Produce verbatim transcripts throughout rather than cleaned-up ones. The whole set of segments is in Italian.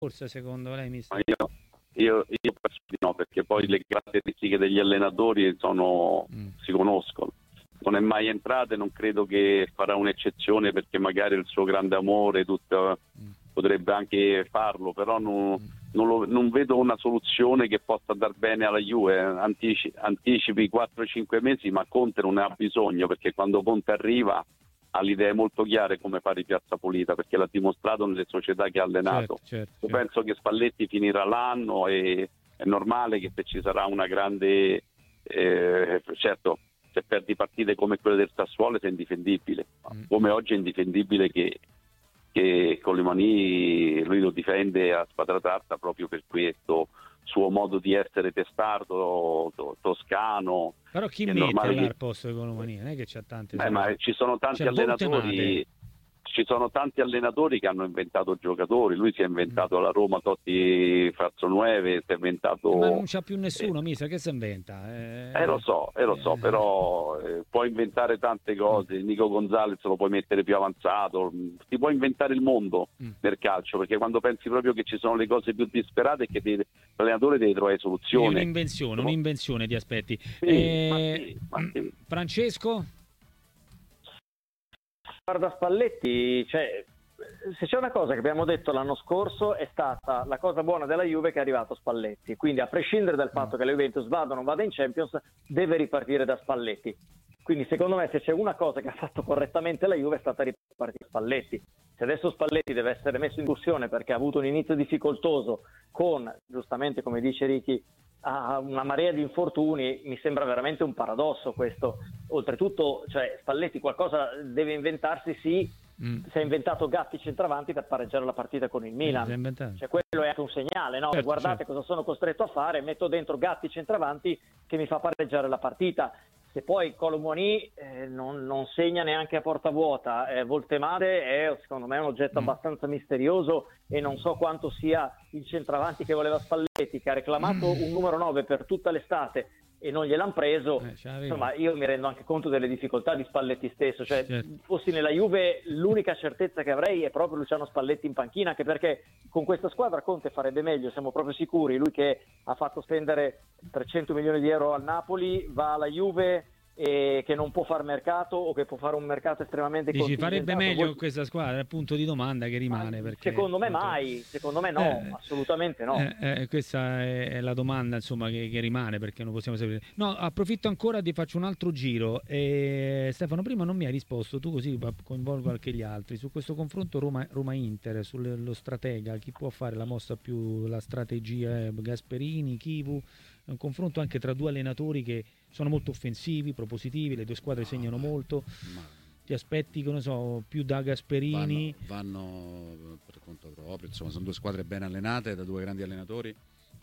corsa secondo lei, mister? Ma io, io, io penso di no, perché poi le caratteristiche degli allenatori sono, mm. si conoscono. Non è mai entrata e non credo che farà un'eccezione, perché magari il suo grande amore tutto, mm. potrebbe anche farlo, però non, mm. non, lo, non vedo una soluzione che possa dar bene alla Juve. Antici, anticipi quattro cinque mesi, ma Conte non ne ha bisogno, perché quando Conte arriva ha le idee molto chiare come fare Piazza Pulita, perché l'ha dimostrato nelle società che ha allenato. Certo, certo, Io certo. penso che Spalletti finirà l'anno e è normale che se ci sarà una grande eh, certo, se perdi partite come quelle del Sassuolo sei indifendibile, mm. come oggi è indifendibile che, che Colimani lui lo difende a spada tratta proprio per questo suo modo di essere testardo, to, toscano. Però chi mette là che... al posto di Colimani? Non è che c'ha tante... Beh, ma ci sono tanti c'è allenatori... Ci sono tanti allenatori che hanno inventato giocatori, lui si è inventato alla Roma Totti Fazzonueve, si è inventato... Ma non c'ha più nessuno, eh. Misa, che si inventa? Eh, eh lo so, eh, lo so, eh. però eh, puoi inventare tante cose, mm. Nico Gonzalez lo puoi mettere più avanzato, ti puoi inventare il mondo mm. nel calcio, perché quando pensi proprio che ci sono le cose più disperate è che devi, l'allenatore deve trovare soluzioni. Un'invenzione, no. un'invenzione di aspetti. Sì, eh, ma sì, ma sì. Francesco? Guarda Spalletti, cioè, se c'è una cosa che abbiamo detto l'anno scorso è stata la cosa buona della Juve che è arrivato Spalletti, quindi a prescindere dal fatto che la Juventus vada o non vada in Champions deve ripartire da Spalletti, quindi secondo me se c'è una cosa che ha fatto correttamente la Juve è stata ripartire Spalletti. Se adesso Spalletti deve essere messo in discussione perché ha avuto un inizio difficoltoso con, giustamente come dice Ricky, a una marea di infortuni, mi sembra veramente un paradosso questo. Oltretutto, cioè, Spalletti qualcosa deve inventarsi, sì, mm. si è inventato Gatti centravanti per pareggiare la partita con il Milan, cioè, quello è anche un segnale, no? Certo, guardate certo. cosa sono costretto a fare, metto dentro Gatti centravanti che mi fa pareggiare la partita. Se poi Colomoni eh, non, non segna neanche a porta vuota, eh, Voltemade è secondo me un oggetto mm. abbastanza misterioso e non so quanto sia il centravanti che voleva Spalletti, che ha reclamato mm. un numero nove per tutta l'estate e non gliel'hanno preso. Eh, insomma, io mi rendo anche conto delle difficoltà di Spalletti stesso, cioè certo. fossi nella Juve l'unica certezza che avrei è proprio Luciano Spalletti in panchina, anche perché con questa squadra Conte farebbe meglio, siamo proprio sicuri. Lui che ha fatto spendere trecento milioni di euro al Napoli va alla Juve e che non può far mercato o che può fare un mercato estremamente Dici, farebbe meglio Voi... con questa squadra, è il punto di domanda che rimane. Perché, secondo me appunto, mai, secondo me no, eh, assolutamente no. Eh, eh, questa è la domanda, insomma, che, che rimane, perché non possiamo sapere. No, approfitto ancora, ti faccio un altro giro. E, Stefano, prima non mi hai risposto, tu così coinvolgo anche gli altri, su questo confronto Roma, Roma-Inter, sullo stratega, chi può fare la mossa più, la strategia, eh, Gasperini, Chivu, è un confronto anche tra due allenatori che sono molto offensivi, propositivi, le due squadre segnano ma, molto. Ma... Ti aspetti, che ne so, più da Gasperini? Vanno, vanno per conto proprio, insomma, sono due squadre ben allenate da due grandi allenatori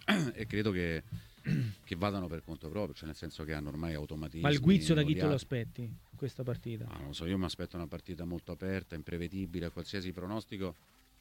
e credo che, che vadano per conto proprio, cioè nel senso che hanno ormai automatismi. Ma il guizzo da chi te lo odiati. aspetti questa partita? Ma non lo so, io mi aspetto una partita molto aperta, imprevedibile a qualsiasi pronostico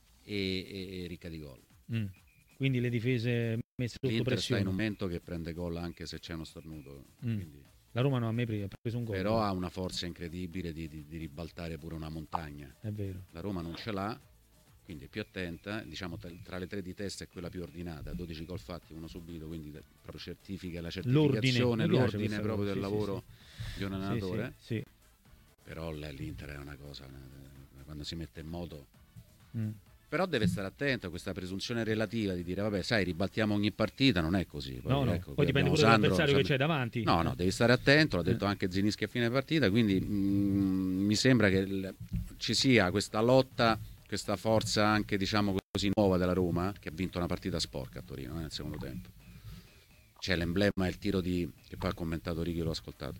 e, e, e ricca di gol. Mm. Quindi le difese messe sotto L'Inter pressione. sta in un momento che prende gol anche se c'è uno starnuto. Mm. Quindi... La Roma non ha mai preso un gol. Però ha una forza incredibile di, di, di ribaltare pure una montagna. È vero. La Roma non ce l'ha, quindi è più attenta. Diciamo tra le tre di testa è quella più ordinata. dodici gol fatti, uno subito, quindi proprio certifica la certificazione, l'ordine, l'ordine proprio del sì, lavoro sì, sì. di un allenatore. Sì, sì, sì. Però l'Inter è una cosa, quando si mette in moto... Mm. Però deve stare attento a questa presunzione relativa di dire vabbè sai ribaltiamo ogni partita, non è così. Poi, no, no. Ecco, Poi dipende pure dall'avversario che c'è davanti. No, no, devi stare attento, l'ha detto anche Zinischi a fine partita, quindi mh, mi sembra che il, ci sia questa lotta, questa forza anche diciamo così nuova della Roma, che ha vinto una partita sporca a Torino eh, nel secondo tempo. C'è l'emblema, il tiro di... che poi ha commentato Righi, l'ho ascoltato.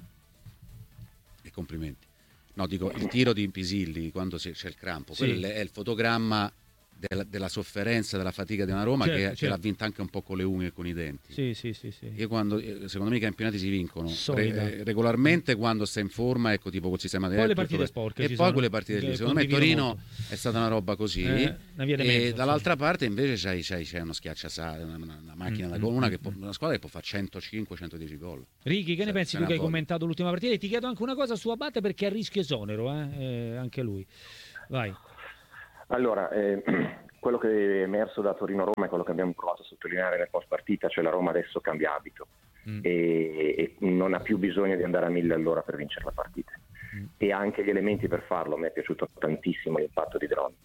E complimenti. No, dico, il tiro di Pisilli quando c'è il crampo, sì. Quello è il fotogramma della, della sofferenza, della fatica di una Roma certo, che, certo. che l'ha vinta anche un po' con le unghie e con i denti. Sì, sì, sì, sì. Io quando, secondo me i campionati si vincono re, regolarmente quando stai in forma, ecco, tipo col sistema poi le partite sporche e poi quelle partite lì. Secondo me Torino molto. È stata una roba così eh, una via di e mezzo, dall'altra sì. parte invece c'hai, c'hai, c'hai uno schiacciasale, una, una, una macchina mm, da gol, una, che può, una squadra che può fare centocinque centodieci gol. Righi, che cioè, ne pensi tu che hai commentato l'ultima partita? E ti chiedo anche una cosa su Abate perché a rischio esonero, eh? Eh, anche lui. Vai. Allora, eh, quello che è emerso da Torino-Roma è quello che abbiamo provato a sottolineare nel post partita, cioè la Roma adesso cambia abito mm. e, e non ha più bisogno di andare a mille all'ora per vincere la partita mm. e ha anche gli elementi per farlo. Mi è piaciuto tantissimo l'impatto di De Ron,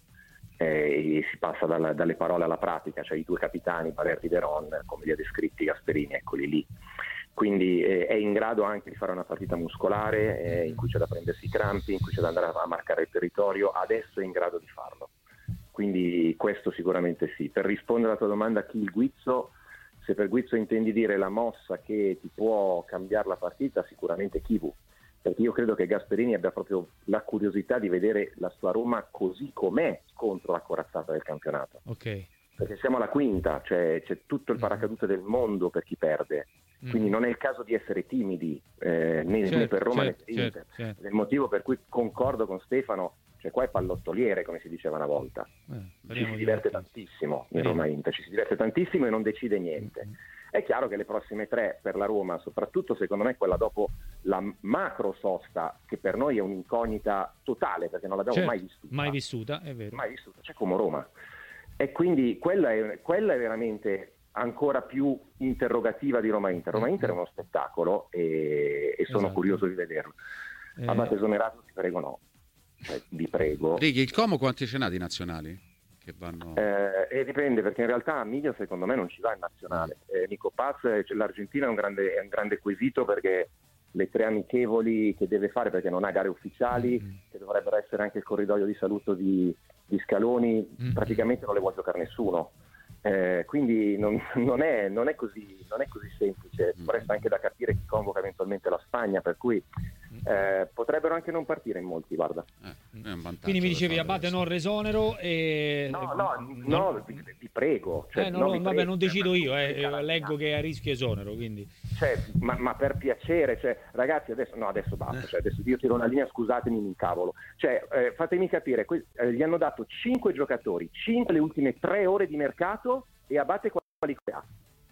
eh, e si passa dalla, dalle parole alla pratica, cioè i due capitani Balerdi e De Ron, come li ha descritti Gasperini, eccoli lì. Quindi eh, è in grado anche di fare una partita muscolare eh, in cui c'è da prendersi i crampi, in cui c'è da andare a marcare il territorio. Adesso è in grado di farlo, quindi questo sicuramente sì. Per rispondere alla tua domanda, chi il Guizzo, se per Guizzo intendi dire la mossa che ti può cambiare la partita, sicuramente Chivu, perché io credo che Gasperini abbia proprio la curiosità di vedere la sua Roma così com'è contro la corazzata del campionato, okay. Perché siamo alla quinta, cioè c'è tutto il paracadute del mondo per chi perde. Quindi non è il caso di essere timidi eh, né, certo, né per Roma certo, né per Inter. Certo, certo. È il motivo per cui concordo con Stefano, cioè qua è pallottoliere, come si diceva una volta. Eh, ci si diverte tantissimo in Roma Inter, ci si diverte tantissimo e non decide niente. Mm-hmm. È chiaro che le prossime tre per la Roma, soprattutto secondo me quella dopo la macro sosta, che per noi è un'incognita totale perché non l'abbiamo certo, mai vissuta. Mai vissuta, è vero. Mai vissuta, c'è come Roma. E quindi quella è, quella è veramente ancora più interrogativa di Roma Inter. Roma Inter è uno spettacolo e, e sono esatto. curioso di vederlo. Eh... Abate esonerato, ti prego no. Cioè, vi prego. Righi, il Como quanti ce n'ha di nazionali? Che vanno... eh, e dipende, perché in realtà Miglio secondo me non ci va in nazionale. Eh, Nico Paz, cioè, l'Argentina è un, grande, è un grande quesito perché le tre amichevoli che deve fare, perché non ha gare ufficiali, mm-hmm. che dovrebbero essere anche il corridoio di saluto di, di Scaloni, mm-hmm. praticamente non le vuole giocare nessuno. Eh, quindi non, non, è, non, è così, non è così semplice. Resta anche da capire chi convoca eventualmente la Spagna, per cui eh, potrebbero anche non partire in molti, guarda. Eh, è un quindi mi dicevi Abate non resonero e... no no no, no vi, vi prego, cioè, eh, no, no, no, vi vabbè, prego, non decido io, eh, leggo che è a rischio esonero, quindi cioè, ma, ma per piacere, cioè, ragazzi adesso no adesso basta, cioè, adesso io tiro una linea, scusatemi, mi incavolo, cioè, eh, fatemi capire, que- eh, gli hanno dato cinque giocatori, cinque le ultime tre ore di mercato e Abate quali ha?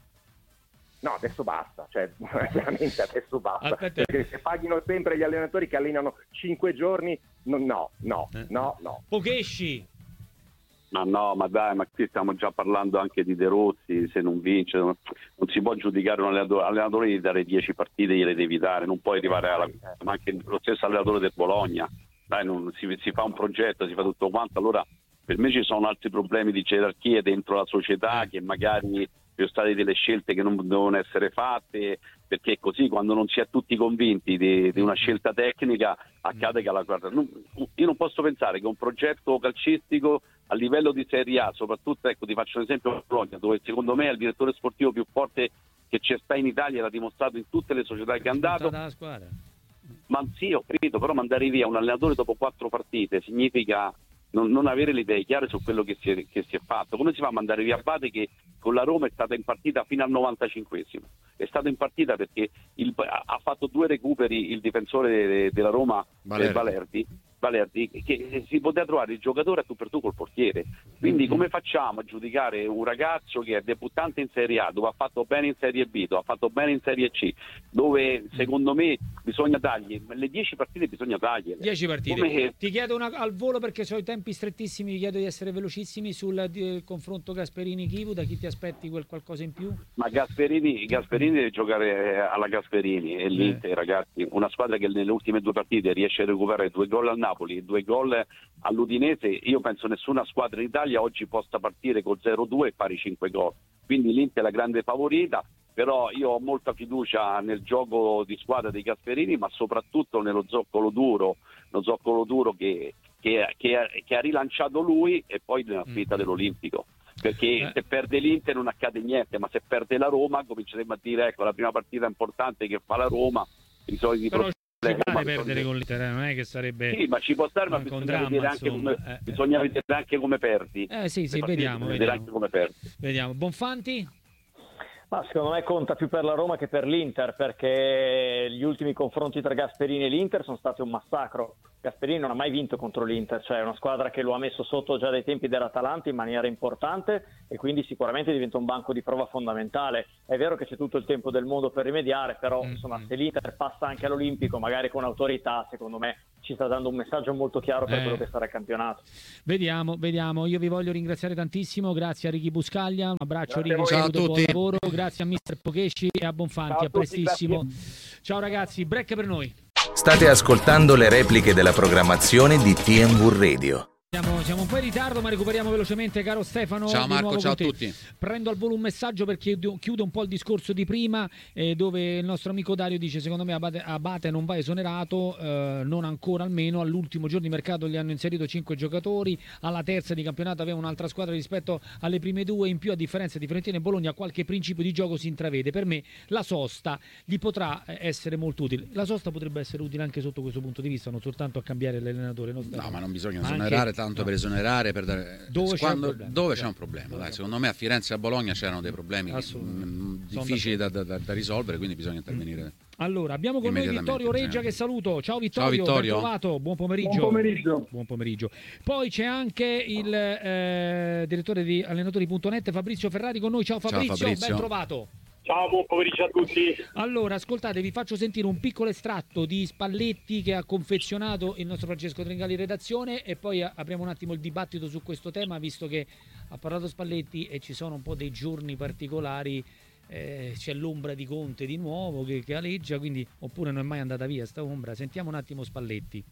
No, adesso basta, cioè veramente adesso basta. Aspetta. Perché se paghino sempre gli allenatori che allenano cinque giorni, no, no, no, eh. no, no. Pochesci. Ma no, ma dai, ma qui stiamo già parlando anche di De Rossi, se non vince, non, non si può giudicare un allenatore, allenatore di dare dieci partite, gliele devi dare, non puoi arrivare alla... ma anche lo stesso allenatore del Bologna, dai, non, si, si fa un progetto, si fa tutto quanto, allora per me ci sono altri problemi di gerarchie dentro la società che magari ci sono state delle scelte che non devono essere fatte, perché così quando non si è tutti convinti di, di una scelta tecnica accade che la guarda. Non, io non posso pensare che un progetto calcistico a livello di Serie A, soprattutto, ecco, ti faccio un esempio, Bologna, dove secondo me è il direttore sportivo più forte che c'è sta in Italia, l'ha dimostrato in tutte le società che è andato. Ma sì, ho capito, però mandare via un allenatore dopo quattro partite significa Non, non avere le idee chiare su quello che si, è, che si è fatto. Come si fa a mandare via Abate, che con la Roma è stata in partita fino al novantacinquesimo? È stato in partita perché il, ha fatto due recuperi il difensore de, de, della Roma, Balerdi. Balerdi, Balerdi, che si poteva trovare il giocatore a tu per tu col portiere. Quindi come facciamo a giudicare un ragazzo che è debuttante in Serie A, dove ha fatto bene in Serie B, dove ha fatto bene in Serie C, dove secondo me bisogna dargli le dieci partite, bisogna dargliele. dieci partite. Come... Ti chiedo una, al volo, perché so i tempi strettissimi, ti chiedo di essere velocissimi sul di, confronto Gasperini-Chivu. Da chi ti aspetti quel qualcosa in più? Ma Gasperini, Gasperini deve giocare alla Gasperini e l'Inter, eh. ragazzi, una squadra che nelle ultime due partite riesce a recuperare due gol al Napoli e due gol all'Udinese. Io penso nessuna squadra in Italia oggi possa partire col zero due e fare cinque gol, quindi l'Inter è la grande favorita, però io ho molta fiducia nel gioco di squadra dei Gasperini, ma soprattutto nello zoccolo duro, lo zoccolo duro che, che, che, che ha rilanciato lui, e poi nella sfida mm. dell'Olimpico, perché eh. se perde l'Inter non accade niente, ma se perde la Roma cominceremo a dire ecco la prima partita importante che fa la Roma, i soliti però problemi. Ci vale perdere con l'Inter, non è che sarebbe... Sì, ma ci può stare, ma bisogna, dramma, vedere, anche come, eh, bisogna eh. vedere anche come perdi. Eh sì, sì, vediamo, vedere vediamo. Anche come perdi. Vediamo. Bonfanti? Ma secondo me conta più per la Roma che per l'Inter, perché gli ultimi confronti tra Gasperini e l'Inter sono stati un massacro. Gasperini non ha mai vinto contro l'Inter, cioè è una squadra che lo ha messo sotto già dai tempi dell'Atalanta in maniera importante, e quindi sicuramente diventa un banco di prova fondamentale. È vero che c'è tutto il tempo del mondo per rimediare, però mm-hmm. insomma, se l'Inter passa anche all'Olimpico magari con autorità, secondo me ci sta dando un messaggio molto chiaro per eh. quello che sarà il campionato. Vediamo, vediamo. Io vi voglio ringraziare tantissimo. Grazie a Ricky Buscaglia. Un abbraccio, Ricky. Ciao a tutti. Buon lavoro. Grazie a mister Pocesci e a Bonfanti. Ciao a a prestissimo. tutti, ciao ragazzi, break per noi. State ascoltando le repliche della programmazione di T M V Radio. Siamo, siamo un po' in ritardo, ma recuperiamo velocemente, caro Stefano. Ciao di Marco, nuovo ciao a con te. tutti. Prendo al volo un messaggio perché chiudo un po' il discorso di prima, eh, dove il nostro amico Dario dice: secondo me Abate, Abate non va esonerato, eh, non ancora almeno. All'ultimo giorno di mercato gli hanno inserito cinque giocatori, alla terza di campionato aveva un'altra squadra rispetto alle prime due, in più a differenza di Fiorentina e Bologna qualche principio di gioco si intravede. Per me la sosta gli potrà essere molto utile. La sosta potrebbe essere utile anche sotto questo punto di vista, non soltanto a cambiare l'allenatore. No, no ma non bisogna ma esonerare anche, tanto no. per esonerare. Per dare... Dove, Quando... c'è, un problema, Dove c'è un problema? Dai, secondo me a Firenze e a Bologna c'erano dei problemi mh, difficili da, da, da risolvere, quindi bisogna intervenire. Allora, abbiamo con noi Vittorio Reggia che saluto. Ciao Vittorio, Ciao Vittorio. ben trovato, buon pomeriggio. Buon pomeriggio. Buon pomeriggio. Poi c'è anche il eh, direttore di allenatori punto net Fabrizio Ferrari con noi. Ciao Fabrizio, Ciao Fabrizio. ben trovato. Ciao, buon pomeriggio a tutti. Allora, ascoltate, vi faccio sentire un piccolo estratto di Spalletti che ha confezionato il nostro Francesco Tringali in redazione e poi apriamo un attimo il dibattito su questo tema, visto che ha parlato Spalletti e ci sono un po' dei giorni particolari, eh, c'è l'ombra di Conte di nuovo che, che aleggia, quindi oppure non è mai andata via sta ombra. Sentiamo un attimo Spalletti.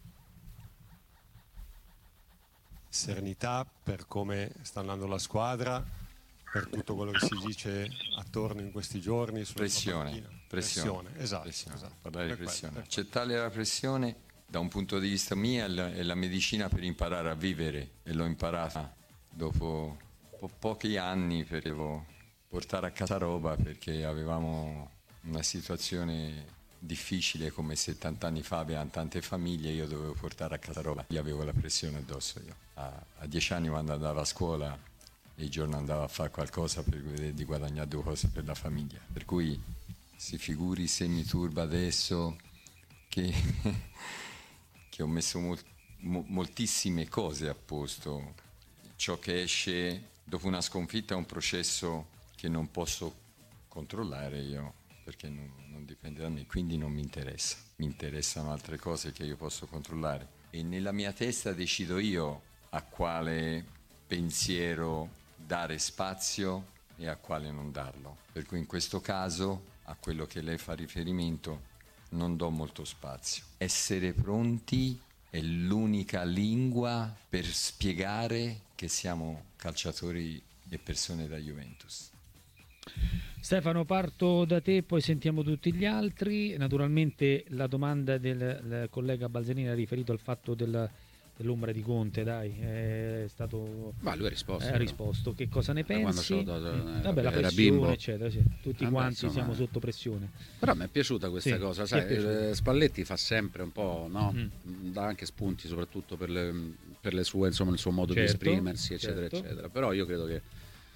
Serenità per come sta andando la squadra, per tutto quello che si dice attorno in questi giorni. Pressione, pressione, pressione, esatto, pressione. esatto. Parlare di Per pressione. quello, Accettare la pressione da un punto di vista mio è la, è la medicina per imparare a vivere e l'ho imparata dopo po- pochi anni, potevo portare a casa roba perché avevamo una situazione difficile come settanta anni fa, avevano tante famiglie, io dovevo portare a casa roba, io avevo la pressione addosso io. A, a dieci anni quando andavo a scuola e il giorno andavo a fare qualcosa per vedere di guadagnare due cose per la famiglia, per cui si figuri se mi turba adesso che, che ho messo mol, mo, moltissime cose a posto. Ciò che esce dopo una sconfitta è un processo che non posso controllare io perché non, non dipende da me, quindi non mi interessa, mi interessano altre cose che io posso controllare e nella mia testa decido io a quale pensiero dare spazio e a quale non darlo. Per cui in questo caso, a quello che lei fa riferimento, non do molto spazio. Essere pronti è l'unica lingua per spiegare che siamo calciatori e persone da Juventus. Stefano, parto da te, poi sentiamo tutti gli altri. Naturalmente la domanda del, del collega Balzanini ha riferito al fatto del dell'ombra di Conte, dai, è stato. Ma lui ha risposto. Ha risposto. Che cosa ne pensi? Da quando eh, Vabbè, la pressione, bimbo. eccetera, sì. Tutti Vabbè, quanti insomma, siamo sotto pressione. Però mi è piaciuta questa sì, cosa, sai, eh, Spalletti fa sempre un po', no? Mm. Dà anche spunti, soprattutto per le, per le sue, insomma, il suo modo certo, di esprimersi, eccetera, certo. eccetera. Però io credo che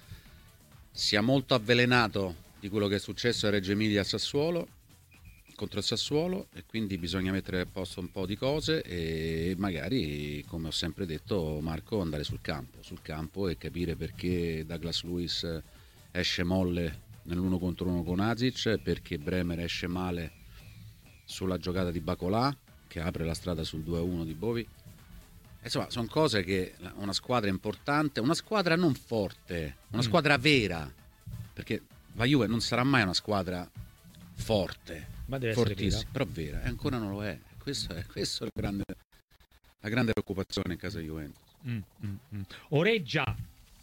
sia molto avvelenato di quello che è successo a Reggio Emilia a Sassuolo, contro il Sassuolo, e quindi bisogna mettere a posto un po' di cose e magari, come ho sempre detto Marco, andare sul campo, sul campo e capire perché Douglas Luiz esce molle nell'uno contro uno con Azic, perché Bremer esce male sulla giocata di Bacolà che apre la strada sul due a uno di Bovi. Insomma, sono cose che una squadra importante, una squadra non forte, una mm. squadra vera, perché la Juve non sarà mai una squadra forte, ma deve fortissima, essere però vera, e ancora non lo è. Questo è, questo è il grande, la grande preoccupazione in casa di Juventus. Mm, mm, mm. Oreggia,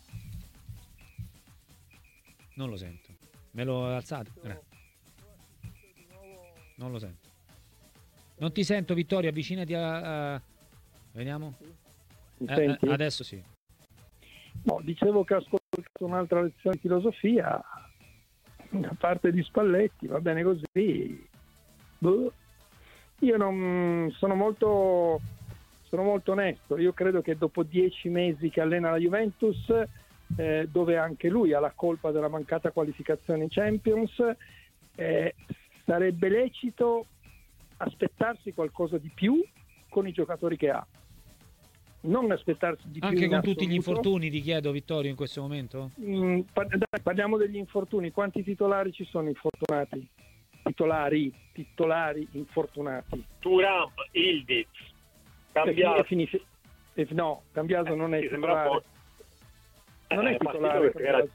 non lo sento, me lo alzate? Eh. Non lo sento, non ti sento Vittorio, avvicinati a, a... vediamo. Eh, eh, adesso sì. No, dicevo che ho ascoltato un'altra lezione di filosofia da parte di Spalletti, va bene così. Boh. Io non sono molto sono molto onesto, io credo che dopo dieci mesi che allena la Juventus, eh, dove anche lui ha la colpa della mancata qualificazione in Champions, eh, sarebbe lecito aspettarsi qualcosa di più con i giocatori che ha, non aspettarsi di anche più con assoluto. Tutti gli infortuni, ti chiedo Vittorio, in questo momento? Mm, parliamo degli infortuni, quanti titolari ci sono infortunati? Titolari, titolari infortunati. Thuram, Ildiz, Cambiaso. Finisce... No, Cambiaso non è titolare. Non è titolare.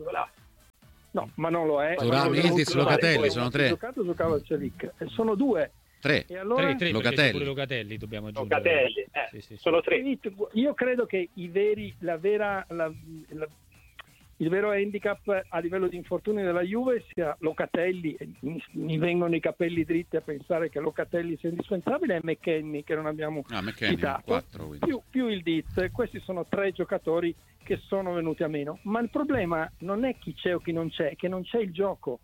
No, ma non lo è. Turami, Yildiz, Locatelli, sono tre. Giocato, giocava al Celic. Sono due. Tre. E allora... tre, tre Locatelli. Pure Locatelli dobbiamo aggiungere. Locatelli, eh, sì, sì, sono tre. Io credo che i veri, la vera, la, la, il vero handicap a livello di infortuni della Juve sia Locatelli, mi, mi vengono i capelli dritti a pensare che Locatelli sia indispensabile, e McKennie che non abbiamo ah, McKennie, citato, quattro, più, più il Diz. Questi sono tre giocatori che sono venuti a meno, ma il problema non è chi c'è o chi non c'è, è che non c'è il gioco,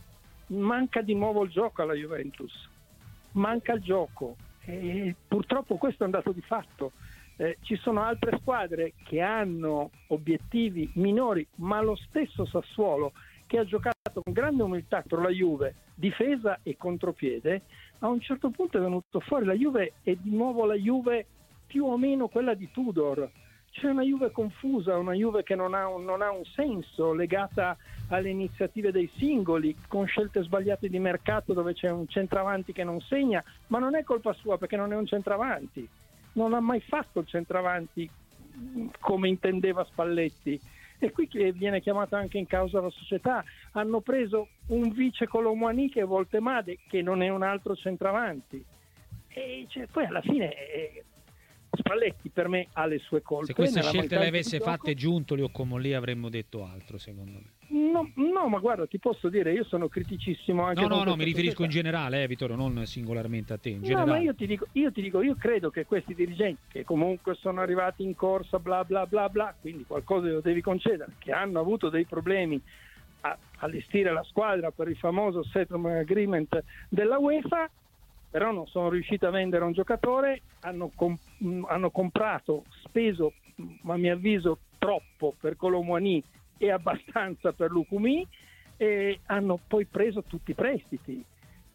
manca di nuovo il gioco alla Juventus, manca il gioco e purtroppo questo è un dato di fatto. Eh, ci sono altre squadre che hanno obiettivi minori, ma lo stesso Sassuolo, che ha giocato con grande umiltà contro la Juve, difesa e contropiede, a un certo punto è venuto fuori la Juve è di nuovo la Juve più o meno quella di Tudor. C'è una Juve confusa, una Juve che non ha un, non ha un senso, legata alle iniziative dei singoli, con scelte sbagliate di mercato dove c'è un centravanti che non segna, ma non è colpa sua perché non è un centravanti. Non ha mai fatto il centravanti come intendeva Spalletti, e qui viene chiamata anche in causa la società. Hanno preso un vice Colomouani che è Voltemade, che non è un altro centravanti, e cioè, poi alla fine eh, Spalletti per me ha le sue colpe. Se queste scelte le avesse fatte Giuntoli o Comolli avremmo detto altro, secondo me. No, no, ma guarda, ti posso dire, io sono criticissimo anche. No, no, no, mi riferisco società. in generale, eh, Vittorio, non singolarmente a te. In no, generale. ma io ti dico, io ti dico, io credo che questi dirigenti, che comunque sono arrivati in corsa, bla bla bla bla, quindi qualcosa lo devi concedere, che hanno avuto dei problemi a allestire la squadra per il famoso settlement agreement della UEFA, però non sono riusciti a vendere un giocatore, hanno, comp- hanno comprato, speso, a mio avviso, troppo per Colomouani e abbastanza per Lukumi, e hanno poi preso tutti i prestiti.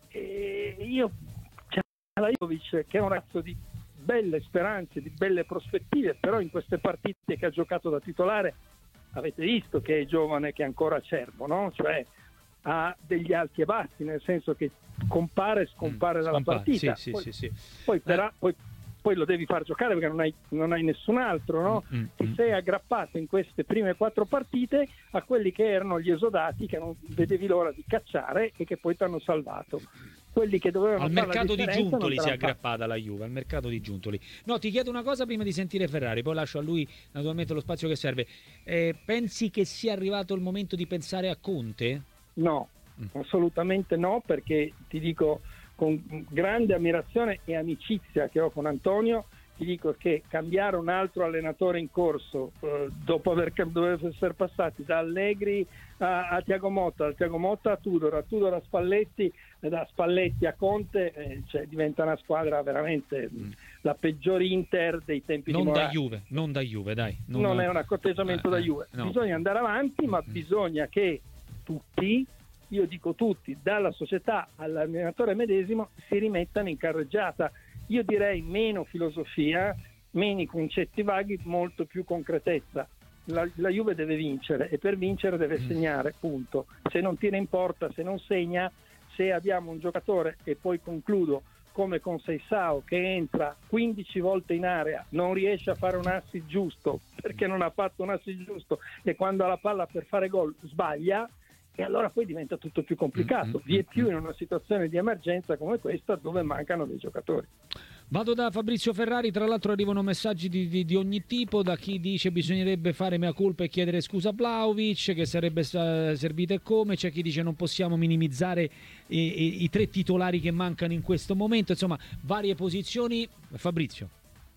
E io c'è Lajovic, che è un ragazzo di belle speranze, di belle prospettive, però in queste partite che ha giocato da titolare avete visto che è giovane, che è ancora acerbo, no? Cioè ha degli alti e bassi, nel senso che compare e scompare mm, dalla scompare, partita. Sì, poi, sì, sì, sì. Poi, però, poi poi lo devi far giocare perché non hai, non hai nessun altro, no? Mm, mm, Ti sei aggrappato in queste prime quattro partite a quelli che erano gli esodati, che non vedevi l'ora di cacciare e che poi ti hanno salvato. Quelli che dovevano al mercato di Giuntoli si è aggrappata la Juve, al mercato di Giuntoli. No, ti chiedo una cosa prima di sentire Ferrari, poi lascio a lui naturalmente lo spazio che serve. Eh, pensi che sia arrivato il momento di pensare a Conte? No, mm. assolutamente no, perché ti dico, con grande ammirazione e amicizia che ho con Antonio, ti dico che cambiare un altro allenatore in corso eh, dopo aver dover essere passati da Allegri a, a Thiago Motta, da Thiago Motta a Tudor, a Tudor a Spalletti, da Spalletti a Conte, eh, cioè diventa una squadra veramente mm. la peggior Inter dei tempi non di Morata. da Juve, non da Juve, dai. Non, non è un accorteggiamento eh, da Juve. No. Bisogna andare avanti, ma mm. bisogna che tutti, io dico tutti, dalla società all'allenatore medesimo, si rimettano in carreggiata. Io direi meno filosofia, meno concetti vaghi, molto più concretezza. La, la Juve deve vincere e per vincere deve segnare, punto. Se non tira in porta, se non segna, se abbiamo un giocatore, e poi concludo, come con Seisao, che entra quindici volte in area, non riesce a fare un assist giusto perché non ha fatto un assist giusto, e quando ha la palla per fare gol sbaglia, e allora poi diventa tutto più complicato, vie più in una situazione di emergenza come questa dove mancano dei giocatori. Vado da Fabrizio Ferrari, tra l'altro arrivano messaggi di, di, di ogni tipo, da chi dice bisognerebbe fare mea culpa e chiedere scusa a Vlahovic, che sarebbe servito e come, c'è chi dice non possiamo minimizzare i, i, i tre titolari che mancano in questo momento, insomma varie posizioni. Fabrizio.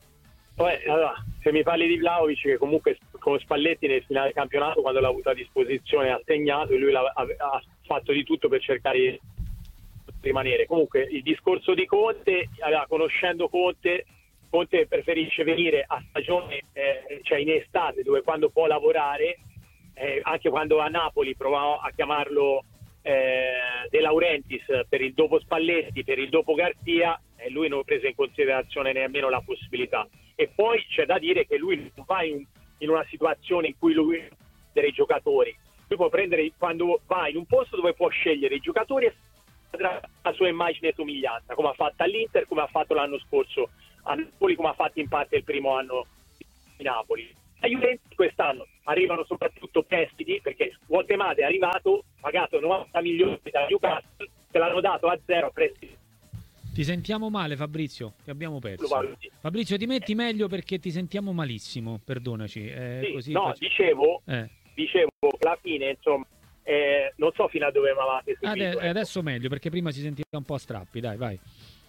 Poi, allora, se mi parli di Vlahovic, che comunque con Spalletti nel finale del campionato, quando l'ha avuto a disposizione, ha segnato, e lui ha, ha fatto di tutto per cercare di rimanere. Comunque il discorso di Conte, allora, conoscendo Conte, Conte preferisce venire a stagione, eh, cioè in estate, dove quando può lavorare, eh, anche quando a Napoli provò a chiamarlo eh, De Laurentiis per il dopo Spalletti, per il dopo Garzia, e lui non prese in considerazione nemmeno la possibilità. E poi c'è da dire che lui non va in, in una situazione in cui lui prende i giocatori, lui può prendere, quando va in un posto dove può scegliere i giocatori e la sua immagine e somiglianza, come ha fatto all'Inter, come ha fatto l'anno scorso a Napoli come ha fatto in parte il primo anno di Napoli. La Juventus quest'anno arrivano soprattutto prestiti, perché Guatemala è arrivato, pagato novanta milioni da Newcastle, che l'hanno dato a zero prestiti. Ti sentiamo male, Fabrizio, ti abbiamo perso. Valuti. Fabrizio, ti metti meglio perché ti sentiamo malissimo, perdonaci. Eh, Sì, così no, faccio- dicevo, Eh. dicevo, alla fine, insomma, eh, non so fino a dove mi avete seguito. Ade- ecco. adesso meglio perché prima si sentiva un po' a strappi, dai, vai.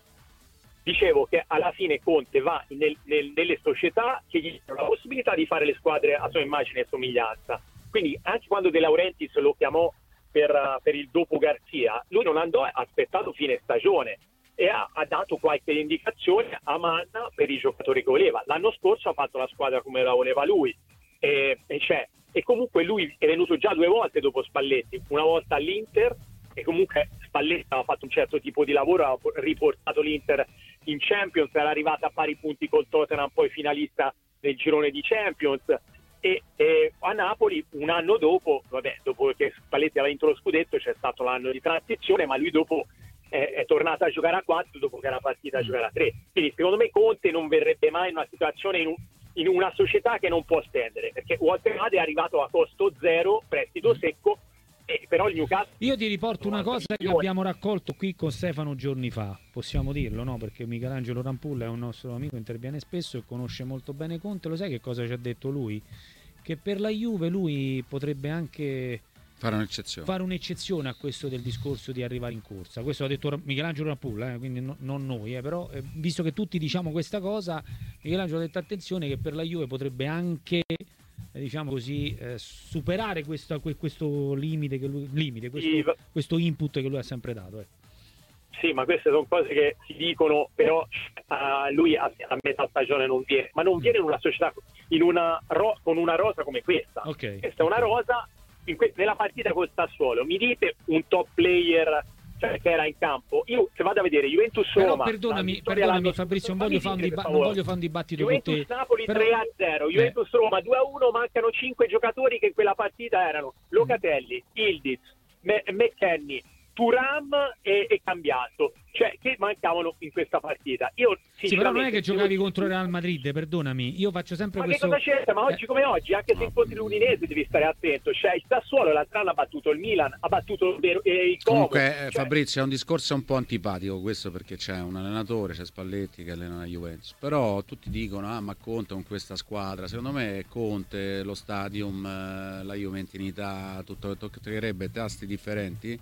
Dicevo che alla fine Conte va nel- nel- nelle società che gli danno la possibilità di fare le squadre a sua immagine e somiglianza. Quindi anche quando De Laurentiis lo chiamò per, uh, per il dopo Garzia, lui non andò, ha aspettato fine stagione e ha, ha dato qualche indicazione a Manna per i giocatori che voleva. L'anno scorso ha fatto la squadra come la voleva lui e, e, c'è. E comunque lui è venuto già due volte dopo Spalletti, una volta all'Inter, e comunque Spalletti aveva fatto un certo tipo di lavoro, ha riportato l'Inter in Champions, era arrivata a pari punti col Tottenham, poi finalista del girone di Champions, e, e a Napoli un anno dopo, vabbè, dopo che Spalletti aveva vinto lo scudetto c'è stato l'anno di transizione, ma lui dopo è, è tornato a giocare a quattro dopo che era partita a giocare a tre. Quindi secondo me Conte non verrebbe mai in una situazione, in, un, in una società che non può spendere, perché Walter Made è arrivato a costo zero, prestito secco, e però il Newcastle... Io ti riporto una cosa che abbiamo raccolto qui con Stefano giorni fa, possiamo dirlo, no? Perché Michelangelo Rampulla è un nostro amico, interviene spesso e conosce molto bene Conte. Lo sai che cosa ci ha detto lui? Che per la Juve lui potrebbe anche fare un'eccezione, fare un'eccezione a questo del discorso di arrivare in corsa. Questo l'ha detto Michelangelo Rampulla, eh? Quindi no, non noi, eh? Però eh, visto che tutti diciamo questa cosa, Michelangelo ha detto attenzione che per la Juve potrebbe anche diciamo così eh, superare questo, questo limite che lui limite questo, Sì, va- questo input che lui ha sempre dato eh. Sì, ma queste sono cose che si dicono, però uh, lui a, a metà stagione non viene, ma non viene in una società in una ro- con una rosa come questa. Okay. Questa è una rosa in que- nella partita col Sassuolo. Mi dite un top player, cioè, che era in campo? Io se vado a vedere Juventus Però Roma, perdonami, perdonami Fabrizio, non voglio, fare un, diba- non voglio fare un dibattito con Juventus te. Napoli Però- tre a zero, Juventus Roma due a uno, mancano cinque giocatori che in quella partita erano Locatelli, Ildiz, Me- McKennie, Thuram e, e Cambiaso, cioè che mancavano in questa partita. Io Sì, però non è sinceramente, che giocavi io- contro il Real Madrid, perdonami. Io faccio sempre ma questo. che cosa c'entra? Ma oggi come oggi, anche se incontri l'Udinese devi stare attento. Cioè il Sassuolo l'altro anno ha battuto il Milan, ha battuto il, il Como. Comunque eh, Cioè, Fabrizio è un discorso un po' antipatico questo, perché c'è un allenatore, c'è Spalletti che allena la Juventus, però tutti dicono ah ma Conte con questa squadra, secondo me Conte, lo stadium, eh, la Juventinità, tutto toccherebbe tasti differenti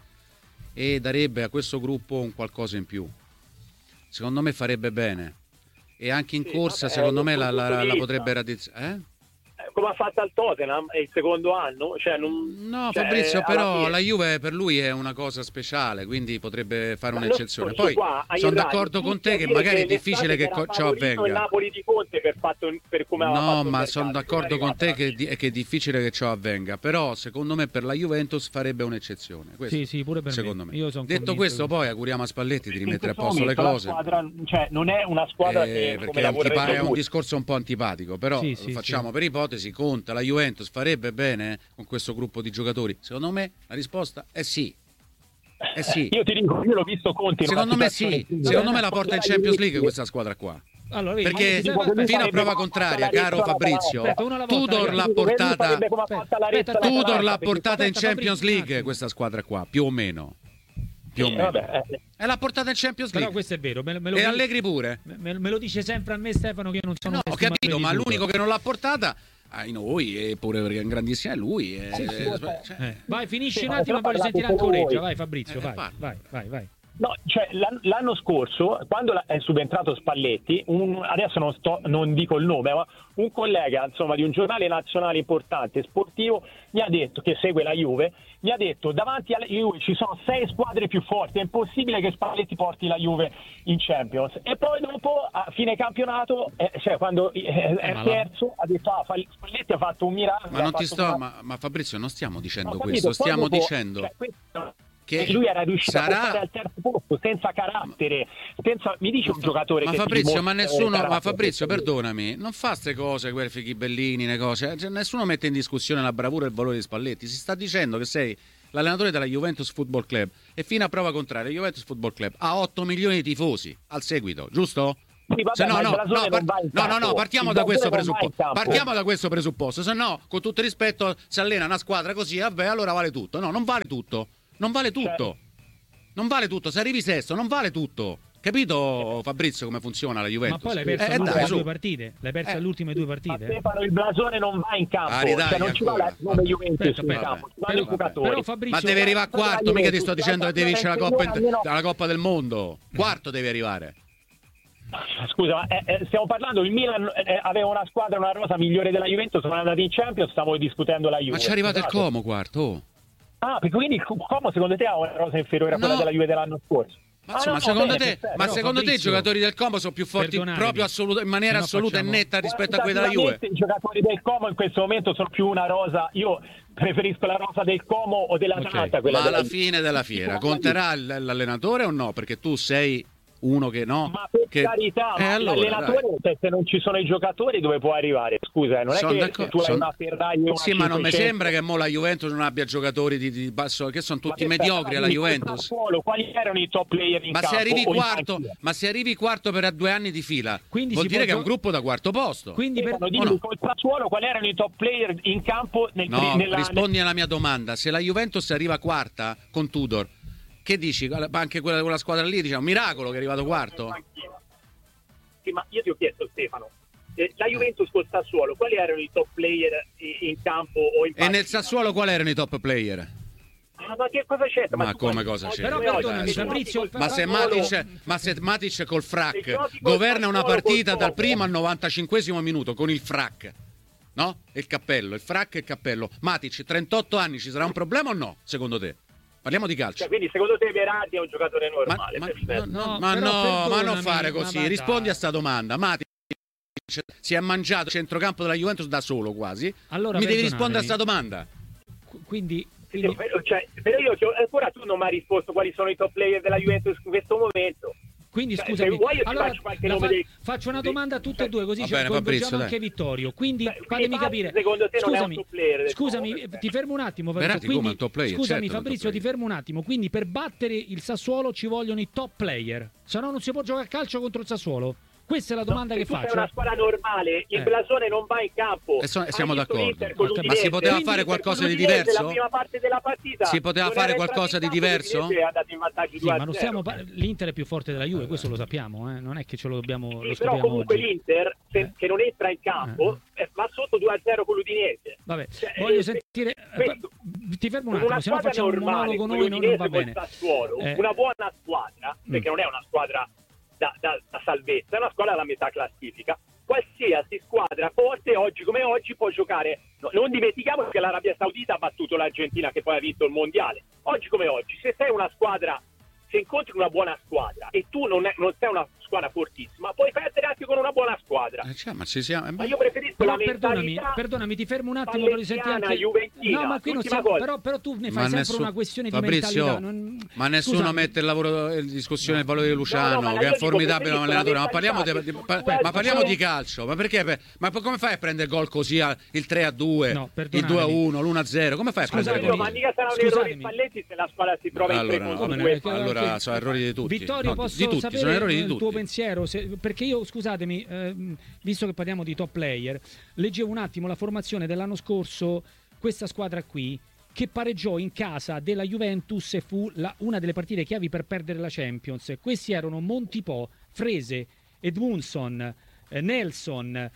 e darebbe a questo gruppo un qualcosa in più, secondo me farebbe bene, e anche in Sì, corsa vabbè, secondo me dal la, punto la- di la vista. potrebbe radizzare eh? come ha fatto al Tottenham, è il secondo anno. Cioè, non, No, cioè, Fabrizio, alla però fine- la Juve per lui è una cosa speciale, quindi potrebbe fare L'anno un'eccezione. scorso Poi qua, ai sono radio, d'accordo con tutti te a che dire magari è l'estate difficile che era co- ciò favorito il avvenga. Napoli di Conte per, fatto, per come aveva fatto No, il ma mercato. sono d'accordo Non è con te arrivata che, la di- che è difficile che ciò avvenga, però secondo me per la Juventus farebbe un'eccezione. Questo, Sì, sì, pure per secondo me. me. Io son Detto convinto questo, che- poi auguriamo a Spalletti di In rimettere a questo posto le momento la cose. squadra, cioè, non è una squadra Eh, che come perché la è un, tipa- vorrebbero è un tutti. discorso un po' antipatico, però Sì, lo sì, facciamo sì. per ipotesi. Conta la Juventus farebbe bene con questo gruppo di giocatori? Secondo me la risposta è sì. Eh sì. Io ti dico, io l'ho visto Conte in una Secondo me situazione sì, simile. secondo me la porta in Con la Champions League Juventus. questa squadra qua. Allora, vedi, Perché aspetta, aspetta, fino a aspetta, prova aspetta, contraria, aspetta, caro aspetta, Fabrizio, aspetta, una volta, Tudor ragazzi, l'ha Dico, portata sarebbe come ha fatto la aspetta, Resta aspetta, Tudor l'ha perché- portata in aspetta, Champions Fabrizio, un League attimo. questa squadra qua, più o meno. Più o Eh, meno. vabbè, eh. E l'ha portata in Champions Però League. questo è vero, me, lo- me lo E dice- Allegri pure. me, me lo dice sempre a me Stefano che io non sono No, un ho estimatore capito, di ma Tudor. l'unico che non l'ha portata ai noi, e pure perché è un grandissimo è lui. eh, Sì, sì. cioè, Eh, vai, finisci Sì, un ma attimo e però voglio sentire parlate anche solo Oreggia. voi. Vai Fabrizio, Eh, vai, parla. vai, vai, vai. No, cioè l'an- l'anno scorso, quando la- è subentrato Spalletti, un- adesso non, sto, non dico il nome, ma un collega insomma di un giornale nazionale importante sportivo mi ha detto, che segue la Juve, mi ha detto davanti alla Juve ci sono sei squadre più forti, è impossibile che Spalletti porti la Juve in Champions. E poi dopo, a fine campionato, eh, cioè quando eh, è ma la- terzo, ha detto ah, Spalletti ha fatto un miracolo. Ma ha non ti fatto sto, un- ma, ma Fabrizio, non stiamo dicendo Ho questo, capito, poi stiamo dopo, dicendo cioè, questo- che e lui era riuscito a portare sarà. al terzo posto senza carattere, senza, mi dice un giocatore Ma che Fabrizio, ti ma dimostra nessuno, ma carattere. Fabrizio, perdonami, non fa queste cose, quelle fichibellini, le cose. Cioè, nessuno mette in discussione la bravura e il valore di Spalletti. Si sta dicendo che sei l'allenatore della Juventus Football Club e fino a prova contraria, Juventus Football Club ha otto milioni di tifosi al seguito, giusto? Sì, vabbè, Se no, ma il no, blasone no, non par- va in no, no, campo. no, partiamo Il da questo blasone non va in presupposto. campo. Partiamo da questo presupposto. Se no, con tutto il rispetto, se allena una squadra così, vabbè, allora vale tutto. No, non vale tutto. Non vale tutto. Non vale tutto. Se arrivi sesto, non vale tutto. Capito, Fabrizio, come funziona la Juventus? Ma poi l'hai perso Eh, alle ultime dai, due su. partite. L'hai perso Eh. alle ultime due Ma partite. Stefano, il blasone non va in campo, Ah, ridai, cioè non ci va ancora. la nome Juventus Aspetta, in aspetta. campo, ci vanno Però- i giocatori. però Fabrizio, Ma devi arrivare a guarda, quarto, mica ti sto Juventus, dicendo che devi vincere la Coppa, almeno- la Coppa del Mondo. Quarto devi arrivare. Scusa, ma, eh, eh, stiamo parlando, il Milan eh, aveva una squadra, una rosa migliore della Juventus, sono andati in Champions, stavo discutendo la Juve. Ma c'è arrivato il Scusate. Como quarto. oh. Ah, perché quindi il Como secondo te ha una rosa inferiore a quella No. della Juve dell'anno scorso? Ma, Ah, insomma, no, secondo bene, te, perfetto. ma Però, secondo te i Fabrizio, giocatori del Como sono più forti perdonatemi, proprio assoluta- in maniera se no assoluta facciamo- e netta rispetto a quelli della Juve? Quantitativamente i giocatori del Como in questo momento sono più una rosa, io preferisco la rosa del Como o dell'Atalanta. Ok, quella Ma della alla Juve. fine della fiera conterà l- l'allenatore o no? Perché tu sei uno che no. Ma per che... carità, Eh, ma allora, l'allenatore, dai. se- se non ci sono i giocatori, dove può arrivare? Scusa, eh, non è Sono che d'accordo, se tu hai sono- una Ferrari e una Sì, ma non mi cinquecento. sembra che mo la Juventus non abbia giocatori di, di basso, che sono tutti Ma aspetta, mediocri ma alla dimmi, Juventus. Sassuolo, quali erano i top player in Ma campo? se arrivi o in quarto, panchina? ma se arrivi quarto per due anni di fila, Quindi vuol si dire può che è un gio- gruppo da quarto posto. Quindi per... Stefano, o dimmi no? col Sassuolo quali erano i top player in campo nel No, nella, rispondi alla mia domanda. Se la Juventus arriva quarta con Tudor, che dici? Anche quella, quella squadra lì, diciamo, miracolo che è arrivato quarto? Sì, ma io ti ho chiesto, Stefano, eh, la Juventus col Sassuolo, quali erano i top player in, in campo o in E panchina? nel Sassuolo quali erano i top player? Ah, ma che cosa c'è? Ma tu come guardi, cosa oggi c'è? Però come oggi, perdonami, se giochi Fabrizio, col Ma se Sassuolo- Matic, ma se Matic col Se frac giochi col governa una Sassuolo partita col dal Como. primo al novantacinquesimo minuto con il frac, no? E il cappello, il frac e il cappello. Matic, trentotto anni, ci sarà un problema o no? Secondo te? Parliamo di calcio. Cioè, quindi secondo te Verratti è un giocatore Ma, normale? ma- perfetto. no, No, ma però no, ma non perdonami, fare ma così. va, Rispondi dai. a sta domanda. Matic si è mangiato il centrocampo della Juventus da solo quasi. Allora, Mi devi perdonatemi. rispondere a sta domanda. Qu- Quindi, Sì, quindi... però, cioè, però io ti ho- ancora tu non mi hai risposto quali sono i top player della Juventus in questo momento. Quindi Cioè, scusami, se vuoi io ti allora faccio qualche la nome fa- dei- faccio una dei- domanda a tutte e due, così Va ci bene, coinvolgiamo Fabrizio, anche dai. Vittorio. Quindi Beh, fatemi quindi capire. secondo te non è un Scusami, top player del scusami, Como, ti fermo un attimo. Verratti Fabrizio. come Quindi, un top player, scusami, certo che è un Fabrizio, top ti fermo un attimo. Quindi per battere il Sassuolo ci vogliono i top player, se no non si può giocare a calcio contro il Sassuolo. Questa è la domanda se che tu sei faccio. una squadra normale, il Eh. blasone non va in campo. E so- e Hai siamo visto d'accordo. l'Inter con Ma si l'Udinese. poteva Quindi fare per qualcosa di l'Udinese, diverso? La prima parte della partita Si poteva non fare era qualcosa entrato di in campo, diverso? l'Udinese è andato in vantaggio Sì, due a ma non zero. stiamo par- l'Inter è più forte della Juve, questo lo sappiamo, eh? Non è che ce lo dobbiamo Sì, lo però scopriamo comunque oggi. l'Inter, se- Eh. che non entra in campo, eh, va sotto due a zero con l'Udinese. Vabbè, Cioè, voglio eh, sentire eh, questo- ti fermo un con attimo, una se no squadra facciamo un normale, monologo come noi non, non l'Udinese va col bene. Sassuolo, Eh. una buona squadra, perché Mm. non è una squadra da, da- da salvezza, è una squadra alla metà classifica. Qualsiasi squadra forte oggi come oggi può giocare. No, non dimentichiamo che l'Arabia Saudita ha battuto l'Argentina che poi ha vinto il mondiale. Oggi come oggi, se sei una squadra, se incontri una buona squadra e tu non, è, non sei una squadra fortissima, puoi perdere anche con una buona squadra. Eh, cioè, ma ci siamo. eh, Ma io preferisco Però la perdonami, mentalità perdonami, ti fermo un attimo per sentire pallettiana, anche juventina. No, ma qui non L'ultima siamo, cosa. però, però tu ne fai Ma sempre nessun- una questione di Fabrizio, mentalità. non- ma nessuno Scusami. mette il lavoro in discussione il valore di Luciano, No, no, ma che io è dico, formidabile come preferisco allenatore. la Ma parliamo, di, mentalità di- che pa- sul ma parliamo calcio- di calcio. Ma perché? per- Ma come fai a prendere gol così al- il tre a due, No, il perdonatemi. due a uno, l'uno a zero? Come fai a Scusatemi. prendere Io, gol? ma mica sarà un Scusatemi. errore Spalletti se la squadra si trova in Allora, tre no, contro Come due. no, che- allora che- sono errori di tutti. Vittorio, No, posso di tutti, sapere sono errori di il tuo tutti. pensiero? Se- perché io, scusatemi, ehm, visto che parliamo di top player, leggevo un attimo la formazione dell'anno scorso, questa squadra qui, che pareggiò in casa della Juventus e fu la- una delle partite chiavi per perdere la Champions. Questi erano Montipò, Frese, Edmundson, eh, Nelson,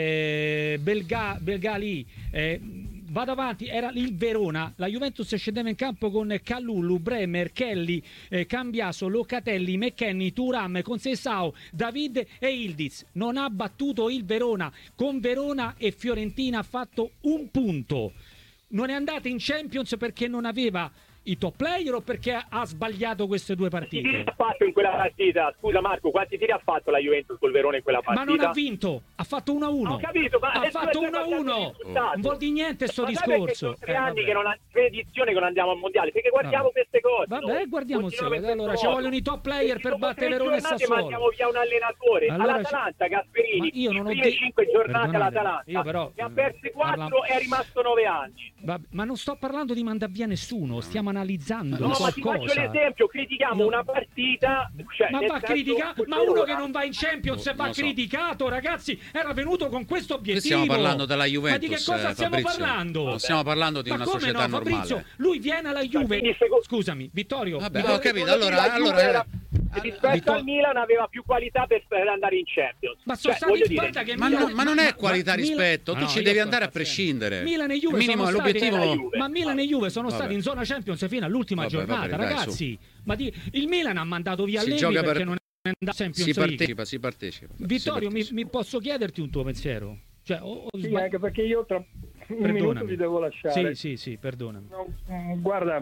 eh, Belga- Belgali, eh, vado avanti, era il Verona, la Juventus scendeva in campo con Calulu, Bremer, Kelly, eh, Cambiaso, Locatelli, McKennie, Thuram, Conceição, David e Ildiz. Non ha battuto il Verona, con Verona e Fiorentina ha fatto un punto. Non è andata in Champions perché non aveva i top player o perché ha sbagliato queste due Quanti tiri partite? ha fatto in quella partita? Scusa Marco, quanti tiri ha fatto la Juventus col Verona in quella Ma partita? non ha vinto, ha fatto uno a uno. Ho capito, ma ha adesso fatto è uno a uno. risultato. Non vuol dire niente sto Ma sai perché discorso. sono tre Eh, anni vabbè. che non ha tre edizioni che non andiamo al mondiale, perché guardiamo Vabbè. queste cose. Vabbè, noi. guardiamo Continuiamo insieme. in Allora, questo ci modo. vogliono i top player E per dopo battere tre Verona e giornate Sassuolo. mandiamo via un allenatore. Allora, All'Atalanta, Gasperini, Ma io non ho le prime de- cinque giornate Perdonate, all'Atalanta, io però, ne ha perse quattro parla- e è rimasto nove anni. Vabbè, ma non sto parlando di mandare via nessuno, stiamo stiamo analizzando no, qualcosa. ma ti faccio l'esempio, critichiamo no. una partita, cioè, ma va criticato, ma uno che non va in Champions no, va so. criticato, ragazzi, era venuto con questo obiettivo. Stiamo parlando della Juventus. Ma di che cosa stiamo Fabrizio? parlando? Non stiamo parlando di ma una come società no, Fabrizio, normale. lui viene alla Juve. Scusami, Vittorio. Vabbè, Vittorio, ho capito. Allora, allora era, rispetto Vittor... al Milan aveva più qualità per, per andare in Champions. Ma sono cioè, stati dire, che ma, Milan... no, ma non è qualità ma, rispetto, ma tu no, ci devi andare a prescindere. Milan e Juve minimo sono l'obiettivo. Stati... Ma Milan e Juve sono Vabbè. stati in zona Champions fino all'ultima Vabbè, giornata, vabbè, ragazzi. Dai, ma di... il Milan ha mandato via si Allegri perché per... non è andato a Champions si League. partecipa, si partecipa. Vittorio, si partecipa. Mi, mi posso chiederti un tuo pensiero? Cioè, o, o sì, sbag... anche perché io tra un minuto vi devo lasciare. Sì, sì, sì, perdonami. No, guarda,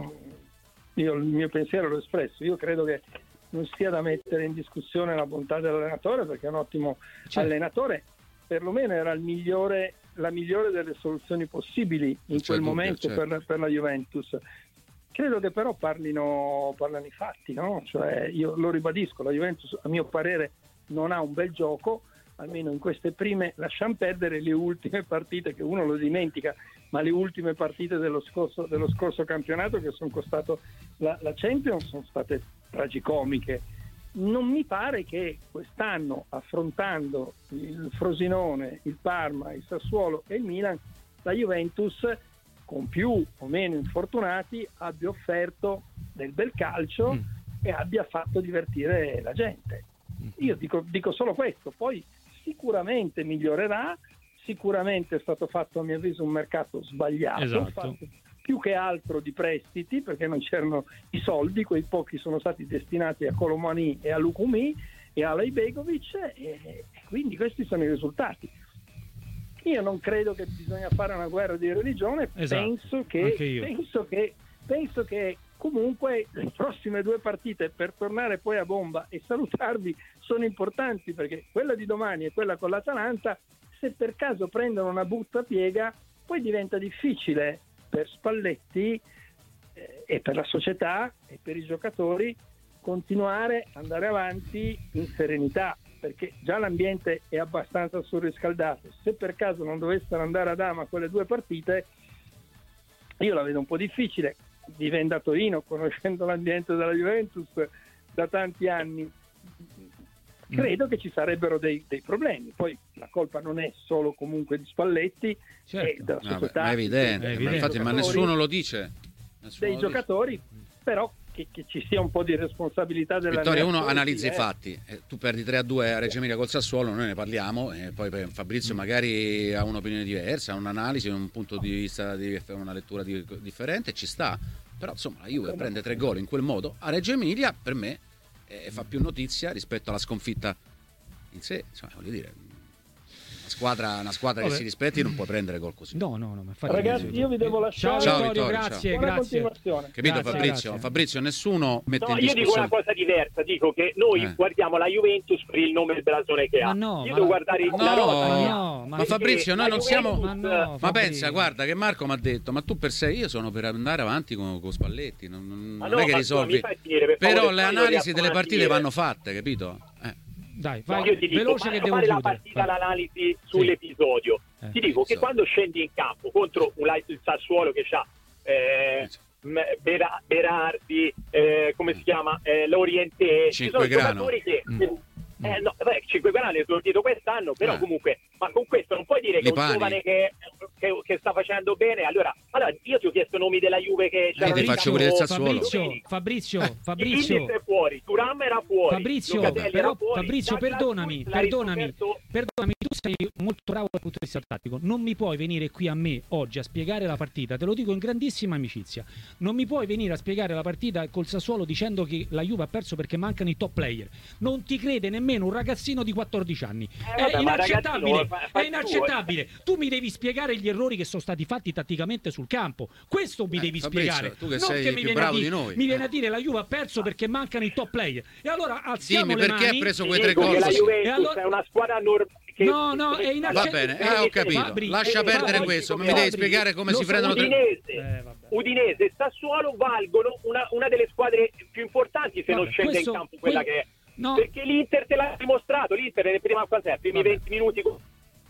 io il mio pensiero l'ho espresso. Io credo che non sia da mettere in discussione la bontà dell'allenatore, perché è un ottimo certo. allenatore, perlomeno era il migliore, la migliore delle soluzioni possibili in quel dubbio, momento certo. per, per la Juventus. Credo che però parlino, parlano i fatti, no? Cioè, io lo ribadisco, la Juventus a mio parere non ha un bel gioco, almeno in queste prime, lasciamo perdere le ultime partite che uno lo dimentica, ma le ultime partite dello scorso, dello scorso campionato che sono costato la, la Champions sono state tragicomiche. Non mi pare che quest'anno, affrontando il Frosinone, il Parma, il Sassuolo e il Milan, la Juventus, con più o meno infortunati, abbia offerto del bel calcio mm. e abbia fatto divertire la gente. Io dico, dico solo questo, poi sicuramente migliorerà, sicuramente è stato fatto a mio avviso un mercato sbagliato, esatto. fatto più che altro di prestiti, perché non c'erano i soldi, quei pochi sono stati destinati a Kolo Muani e a Lukumi e a Alejbegovic, e, e quindi questi sono i risultati. Io non credo che bisogna fare una guerra di religione, esatto. penso, che, penso che penso che comunque le prossime due partite, per tornare poi a bomba e salutarvi, sono importanti, perché quella di domani e quella con l'Atalanta, se per caso prendono una buttapiega, poi diventa difficile per Spalletti eh, e per la società e per i giocatori continuare ad andare avanti in serenità, perché già l'ambiente è abbastanza surriscaldato. Se per caso non dovessero andare ad ama quelle due partite, io la vedo un po' difficile. Vivendo a Torino, conoscendo l'ambiente della Juventus da tanti anni, credo che ci sarebbero dei, dei problemi. Poi la colpa non è solo comunque di Spalletti, certo. e della società, no, beh, ma è evidente, è evidente. Infatti, ma nessuno lo dice. Nessuno dei lo giocatori, dice. Però che, che ci sia un po' di responsabilità della Vittorio, uno analizza i fatti, eh, tu perdi tre a due a Reggio Emilia col Sassuolo, noi ne parliamo, e poi Fabrizio magari ha un'opinione diversa, ha un'analisi, un punto di vista, di una lettura di, differente, ci sta, però insomma la Juve prende tre gol in quel modo a Reggio Emilia, per me eh, fa più notizia rispetto alla sconfitta in sé, insomma, voglio dire, squadra, una squadra Vabbè. che si rispetti non può prendere gol così. No, no, no. Ma ragazzi, io vi devo lasciare. Ciao, ciao Vittorio, Vittorio, grazie, ciao. grazie. Capito grazie, Fabrizio? Grazie. Fabrizio, nessuno mette no, in io discussione. dico una cosa diversa, dico che noi eh. guardiamo la Juventus per il nome e il blasone che ma ha. No, io ma devo guardare no, la rosa. Ma, no, ma, ma Fabrizio, noi non siamo. Ma, no, ma pensa, guarda, che Marco mi ha detto: ma tu per sé, io sono per andare avanti con, con Spalletti. Non, non, ma non no, è che risolvi. Finire, per Però favore, le analisi delle partite finire. vanno fatte, capito? Eh. Dai, vai, no, io ti dico, veloce fare, che devo fare chiudere. la partita, vai. l'analisi sull'episodio. Eh, ti dico che so. quando scendi in campo contro un, il Sassuolo che ha eh, Bera, Berardi, eh, come si chiama, eh, Lorientè, ci sono giocatori che mm. eh, no, beh, cinque grani è esordito quest'anno, però eh. comunque, ma con questo non puoi dire che Lipani. un giovane che, che, che sta facendo bene. Allora, allora io ti ho chiesto nomi della Juve che c'erano. Eh, ti faccio pure il Sassuolo. Fabrizio, Fabrizio, Fabrizio. è fuori, Turam era fuori. Fabrizio, Locatelli però, era fuori. Fabrizio, Dalla perdonami, Cruz, perdonami, perdonami, tu sei molto bravo dal punto di vista tattico. Non mi puoi venire qui a me oggi a spiegare la partita, te lo dico in grandissima amicizia. Non mi puoi venire a spiegare la partita col Sassuolo dicendo che la Juve ha perso perché mancano i top player. Non ti crede nemmeno un ragazzino di quattordici anni. Eh, vabbè, è inaccettabile, fa, fa è inaccettabile. Tu mi devi spiegare gli errori che sono stati fatti tatticamente sul campo. Questo mi eh, devi Fabrizio, spiegare. tu che non sei che più mi viene, bravo a dire, di noi. mi viene a dire la Juve ha perso perché mancano i top player. E allora alziamo Dimmi le perché mani. ha preso quei tre Dico gol. che la Juventus E allora- è una squadra normale. No, no, è inaccettabile. Va bene, eh, ho capito. Fabri, Lascia eh, perdere Fabri, questo, ma mi Fabri, devi spiegare come lo si so, prendono tre. Udinese, Eh, vabbè. Udinese e Sassuolo valgono una, una delle squadre più importanti se Vabbè, non scende questo- in campo quella que- che è. no. Perché l'Inter te l'ha dimostrato, l'Inter nel prima fase, primi Vabbè. venti minuti con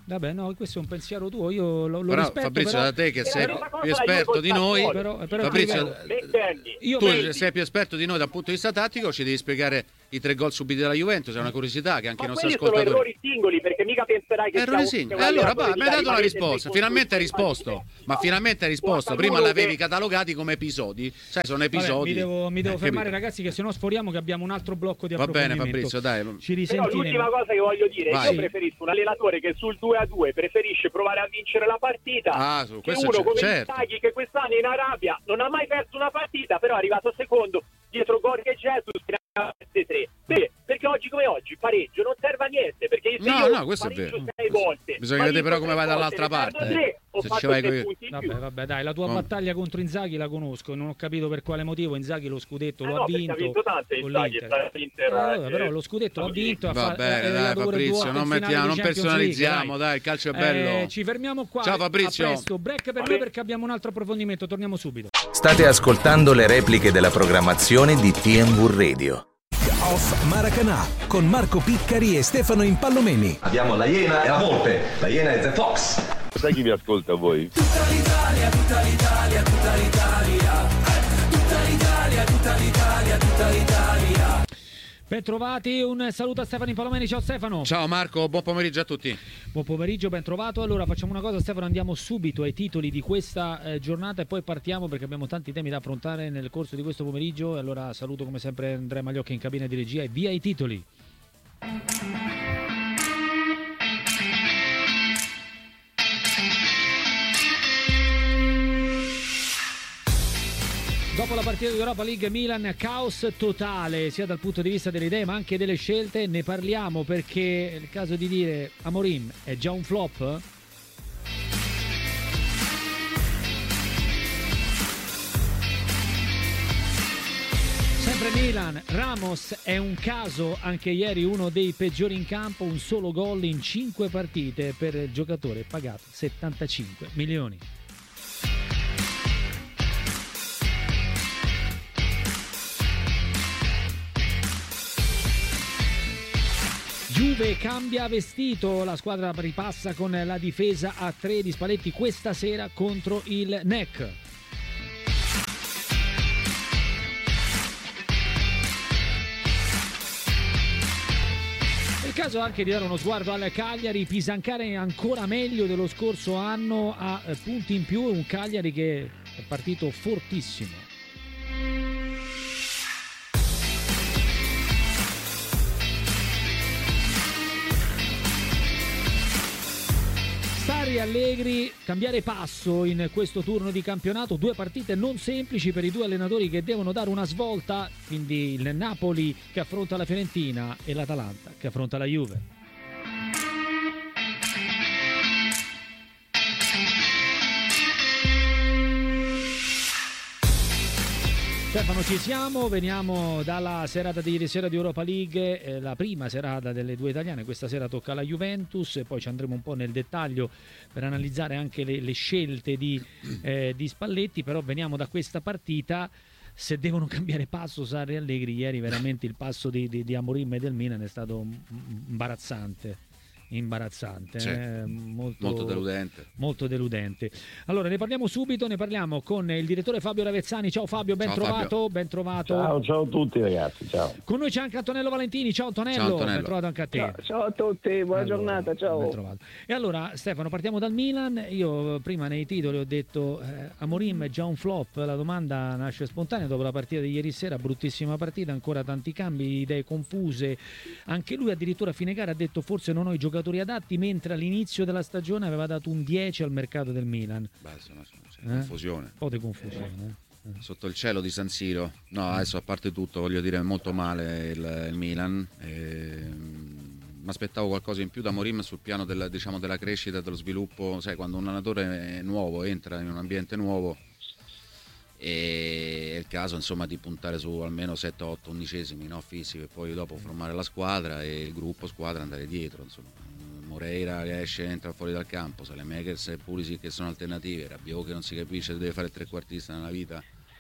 Vabbè, no, questo è un pensiero tuo, io lo, lo però, rispetto. Fabrizio, però... da te che sei però, più esperto di noi, però, però Fabrizio, io tu vedi... sei più esperto di noi dal punto di vista tattico, ci devi spiegare i tre gol subiti dalla Juventus, è una curiosità che anche ma i nostri quelli ascoltatori... sono errori singoli, perché mica penserai che errori sia singoli. un, E allora, va, allenatore mi hai dato una di risposta, finalmente hai risposto, ma finalmente hai risposto, prima l'avevi catalogati come episodi, sai, sono episodi. Vabbè, mi devo, mi devo eh, fermare, capito? ragazzi, che sennò sforiamo, che abbiamo un altro blocco di Va bene, approfondimento. Fabrizio, dai. Ci Però risentiremo. l'ultima cosa che voglio dire, Vai. io preferisco un allenatore che sul due a due preferisce provare a vincere la partita Ah, su che questo uno c'è- come certo. Inzaghi, che quest'anno in Arabia non ha mai perso una partita, però è arrivato secondo dietro Jorge Jesus che ne ha perse tre. Perché? Perché oggi come oggi pareggio non serve a niente, perché se No, io no, questo è pareggio vero. sei volte, Bisogna vedere però pareggio come vai tre dall'altra volte, ne perdo parte, tre, eh. ho Se fatto ci vai tre coi- punti in più. Vabbè, vabbè, dai, la tua No. battaglia contro Inzaghi la conosco, non ho capito per quale motivo Inzaghi lo scudetto Eh lo no, ha perché vinto. ha vinto tante con Inzaghi, l'Inter. l'Inter, Eh, vabbè, eh, però lo scudetto l'ha vinto, ha Va fa- bene, è dai, arrivato pure Fabrizio, due non in finale mettiamo, di non Champions personalizziamo, League, dai, il calcio è bello. Eh, ci fermiamo qua. Ciao, Fabrizio. A presto, break per noi perché abbiamo un altro approfondimento, torniamo subito. State ascoltando le repliche della programmazione di T M V Radio. Off Maracanã con Marco Piccari e Stefano Impallomeni. Abbiamo la Iena e la Volpe. La Iena è The Fox. Sai chi vi ascolta voi? Tutta l'Italia, tutta l'Italia, tutta l'Italia. Tutta l'Italia, tutta l'Italia, tutta l'Italia. Ben trovati, un saluto a Stefano Impallomeni. Ciao Stefano. Ciao Marco, buon pomeriggio a tutti. Buon pomeriggio, ben trovato. Allora facciamo una cosa, Stefano, andiamo subito ai titoli di questa eh, giornata e poi partiamo perché abbiamo tanti temi da affrontare nel corso di questo pomeriggio. Allora saluto come sempre Andrea Magliocchi in cabina di regia e via i titoli. Dopo la partita di Europa League Milan, caos totale sia dal punto di vista delle idee ma anche delle scelte. Ne parliamo perché è il caso di dire Amorim è già un flop? Sempre Milan, Ramos è un caso, anche ieri uno dei peggiori in campo, un solo gol in cinque partite per il giocatore pagato settantacinque milioni. Juve cambia vestito, la squadra ripassa con la difesa a tre di Spalletti questa sera contro il N E C. È il caso anche di dare uno sguardo al Cagliari, Pisancare ancora meglio dello scorso anno, a punti in più, un Cagliari che è partito fortissimo. Sarri, Allegri, cambiare passo in questo turno di campionato, due partite non semplici per i due allenatori che devono dare una svolta, quindi il Napoli che affronta la Fiorentina e l'Atalanta che affronta la Juve. Stefano, ci siamo, veniamo dalla serata di ieri sera di Europa League, eh, la prima serata delle due italiane, questa sera tocca alla Juventus e poi ci andremo un po' nel dettaglio per analizzare anche le, le scelte di, eh, di Spalletti, però veniamo da questa partita, se devono cambiare passo Sarri e Allegri, ieri veramente il passo di, di, di Amorim e del Milan è stato imbarazzante. imbarazzante, sì. eh? molto, molto deludente. Molto deludente. Allora ne parliamo subito, ne parliamo con il direttore Fabio Ravezzani. Ciao Fabio, ben ciao, trovato, Fabio. ben trovato. Ciao, ciao a tutti ragazzi, ciao. Con noi c'è anche Antonello Valentini. Ciao Antonello, ciao, Antonello. ben trovato anche a te. Ciao, ciao a tutti, buona allora, giornata, ciao. Ben trovato. E allora Stefano, partiamo dal Milan. Io prima nei titoli ho detto eh, Amorim è già un flop, la domanda nasce spontanea dopo la partita di ieri sera, bruttissima partita, ancora tanti cambi, idee confuse. Anche lui addirittura a fine gara ha detto forse non ho i giocatori adatti, mentre all'inizio della stagione aveva dato un dieci al mercato del Milan. Beh, sono, sono, c'è eh? confusione. Un po' di confusione. Eh? Sotto il cielo di San Siro. No, adesso a parte tutto, voglio dire, molto male il, il Milan. E, mi aspettavo qualcosa in più da Amorim sul piano della, diciamo, della crescita, dello sviluppo. Sai, quando un allenatore nuovo entra in un ambiente nuovo, e è il caso insomma di puntare su almeno sette otto undicesimi, no, fisico, e poi dopo formare la squadra e il gruppo squadra andare dietro, insomma. Moreira che esce e entra fuori dal campo, Saelemaekers e Pulisic che sono alternative, Rabiot che non si capisce se deve fare il trequartista nella vita,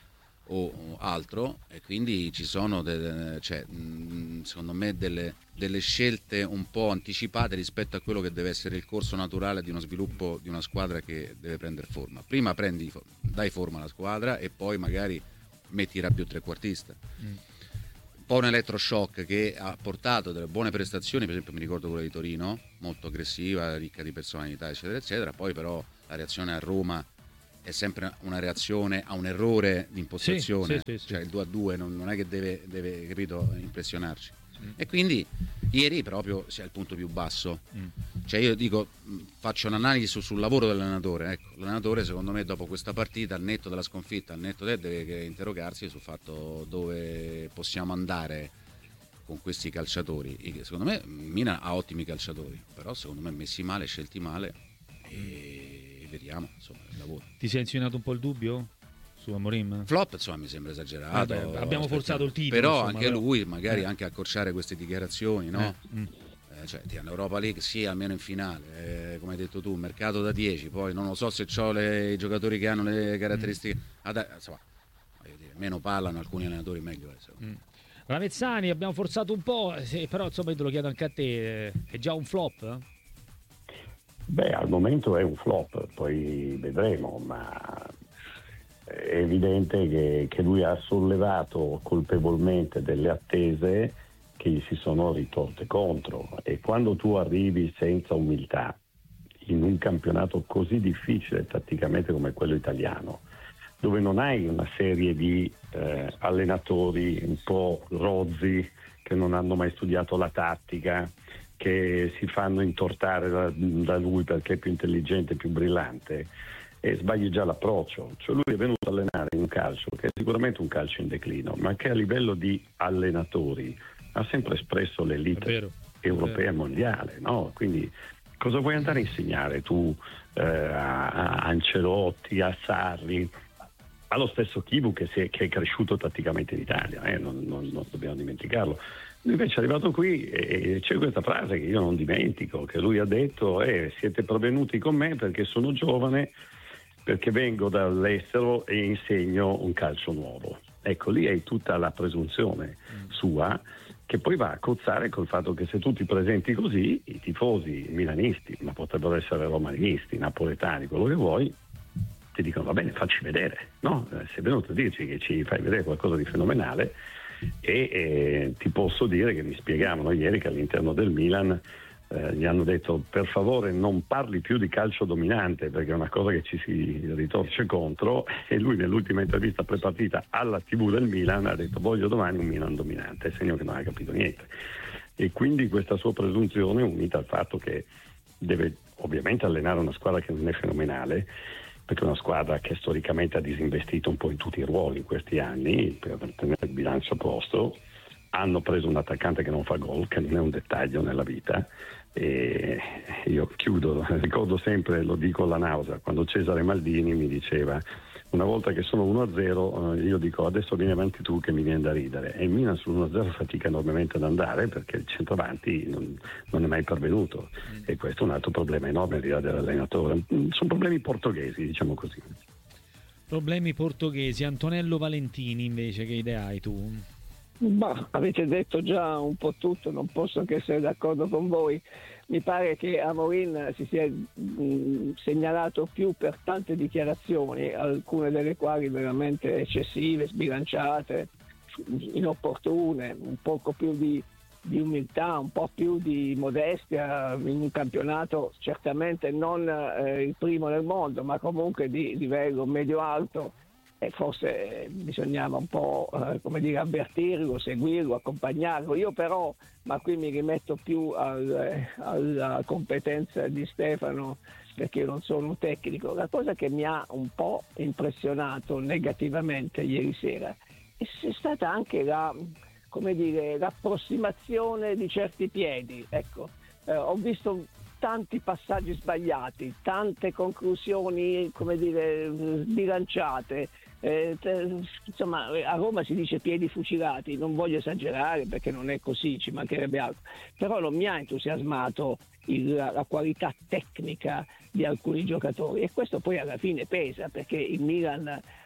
o altro, e quindi ci sono delle, cioè, secondo me delle, delle scelte un po' anticipate rispetto a quello che deve essere il corso naturale di uno sviluppo di una squadra che deve prendere forma. Prima prendi, dai forma alla squadra e poi magari metti il rabbio trequartista. Mm. Un po' un elettroshock che ha portato delle buone prestazioni, per esempio mi ricordo quella di Torino, molto aggressiva, ricca di personalità, eccetera eccetera. Poi però la reazione a Roma è sempre una reazione a un errore di impostazione, sì, sì, sì, cioè il due a due non, non è che deve, deve capito, impressionarci. Mm. E quindi ieri proprio sia il punto più basso. Mm. Cioè io dico, faccio un'analisi su, sul lavoro dell'allenatore. Ecco, l'allenatore secondo me dopo questa partita, al netto della sconfitta, al netto del, deve interrogarsi sul fatto dove possiamo andare con questi calciatori. Secondo me Milan ha ottimi calciatori, però secondo me messi male, scelti male, e vediamo insomma il lavoro. Ti sei insinuato un po' il dubbio su Amorim? Flop insomma mi sembra esagerato. Vabbè, abbiamo forzato il titolo, però insomma, anche però... lui magari eh. anche accorciare queste dichiarazioni, no? Eh. Mm. Eh, cioè l'Europa League sì, almeno in finale, eh, come hai detto tu, mercato da dieci, poi non lo so se ho i giocatori che hanno le caratteristiche, mm. Ad, insomma, voglio dire, meno parlano alcuni allenatori meglio. Eh, mm. Ravezzani, abbiamo forzato un po', sì, però insomma io te lo chiedo anche a te, è già un flop? Eh? Beh, al momento è un flop, poi vedremo, ma è evidente che, che lui ha sollevato colpevolmente delle attese che gli si sono ritorte contro, e quando tu arrivi senza umiltà in un campionato così difficile tatticamente come quello italiano, dove non hai una serie di eh, allenatori un po' rozzi che non hanno mai studiato la tattica, che si fanno intortare da, da lui perché è più intelligente, più brillante, e sbagli già l'approccio. Cioè lui è venuto a allenare in un calcio che è sicuramente un calcio in declino, ma che a livello di allenatori ha sempre espresso l'elite vero, europea e mondiale, no? Quindi cosa vuoi andare a insegnare tu eh, a, a Ancelotti, a Sarri, allo stesso Chivu che, si è, che è cresciuto tatticamente in Italia, eh? non, non, non dobbiamo dimenticarlo. Lui invece è arrivato qui e c'è questa frase che io non dimentico, che lui ha detto: eh, siete prevenuti con me perché sono giovane, perché vengo dall'estero e insegno un calcio nuovo. Ecco, lì hai tutta la presunzione sua, che poi va a cozzare col fatto che se tu ti presenti così, i tifosi milanisti, ma potrebbero essere romanisti, napoletani, quello che vuoi, ti dicono va bene, facci vedere, no? Sei venuto a dirci che ci fai vedere qualcosa di fenomenale. E eh, ti posso dire che mi spiegavano ieri che all'interno del Milan eh, gli hanno detto: per favore non parli più di calcio dominante, perché è una cosa che ci si ritorce contro, e lui nell'ultima intervista prepartita alla tivù del Milan ha detto: voglio domani un Milan dominante, segno che non ha capito niente. E quindi questa sua presunzione, unita al fatto che deve ovviamente allenare una squadra che non è fenomenale, perché è una squadra che storicamente ha disinvestito un po' in tutti i ruoli in questi anni per tenere il bilancio a posto, hanno preso un attaccante che non fa gol, che non è un dettaglio nella vita, e io chiudo, ricordo sempre, lo dico alla nausea, quando Cesare Maldini mi diceva: una volta che sono uno a zero io dico adesso vieni avanti tu che mi viene da ridere, e il Milan sull'uno a zero fatica enormemente ad andare perché il centravanti non, non è mai pervenuto, mm. e questo è un altro problema enorme al di là dell'allenatore. Sono problemi portoghesi, diciamo così. Problemi portoghesi. Antonello Valentini invece, che idea hai tu? Bah, avete detto già un po' tutto, non posso che essere d'accordo con voi. Mi pare che Amorim si sia mh, segnalato più per tante dichiarazioni, alcune delle quali veramente eccessive, sbilanciate, inopportune, un poco più di, di umiltà, un po' più di modestia in un campionato certamente non eh, il primo nel mondo, ma comunque di livello medio-alto. E forse bisognava un po' eh, come dire, avvertirlo, seguirlo, accompagnarlo. Io però, ma qui mi rimetto più al, eh, alla competenza di Stefano, perché io non sono un tecnico, la cosa che mi ha un po' impressionato negativamente ieri sera è stata anche la, come dire, l'approssimazione di certi piedi. Ecco, eh, ho visto tanti passaggi sbagliati, tante conclusioni, come dire, bilanciate. Eh, insomma, a Roma si dice piedi fucilati, non voglio esagerare perché non è così, ci mancherebbe altro, però non mi ha entusiasmato il, la qualità tecnica di alcuni giocatori, e questo poi alla fine pesa, perché il Milan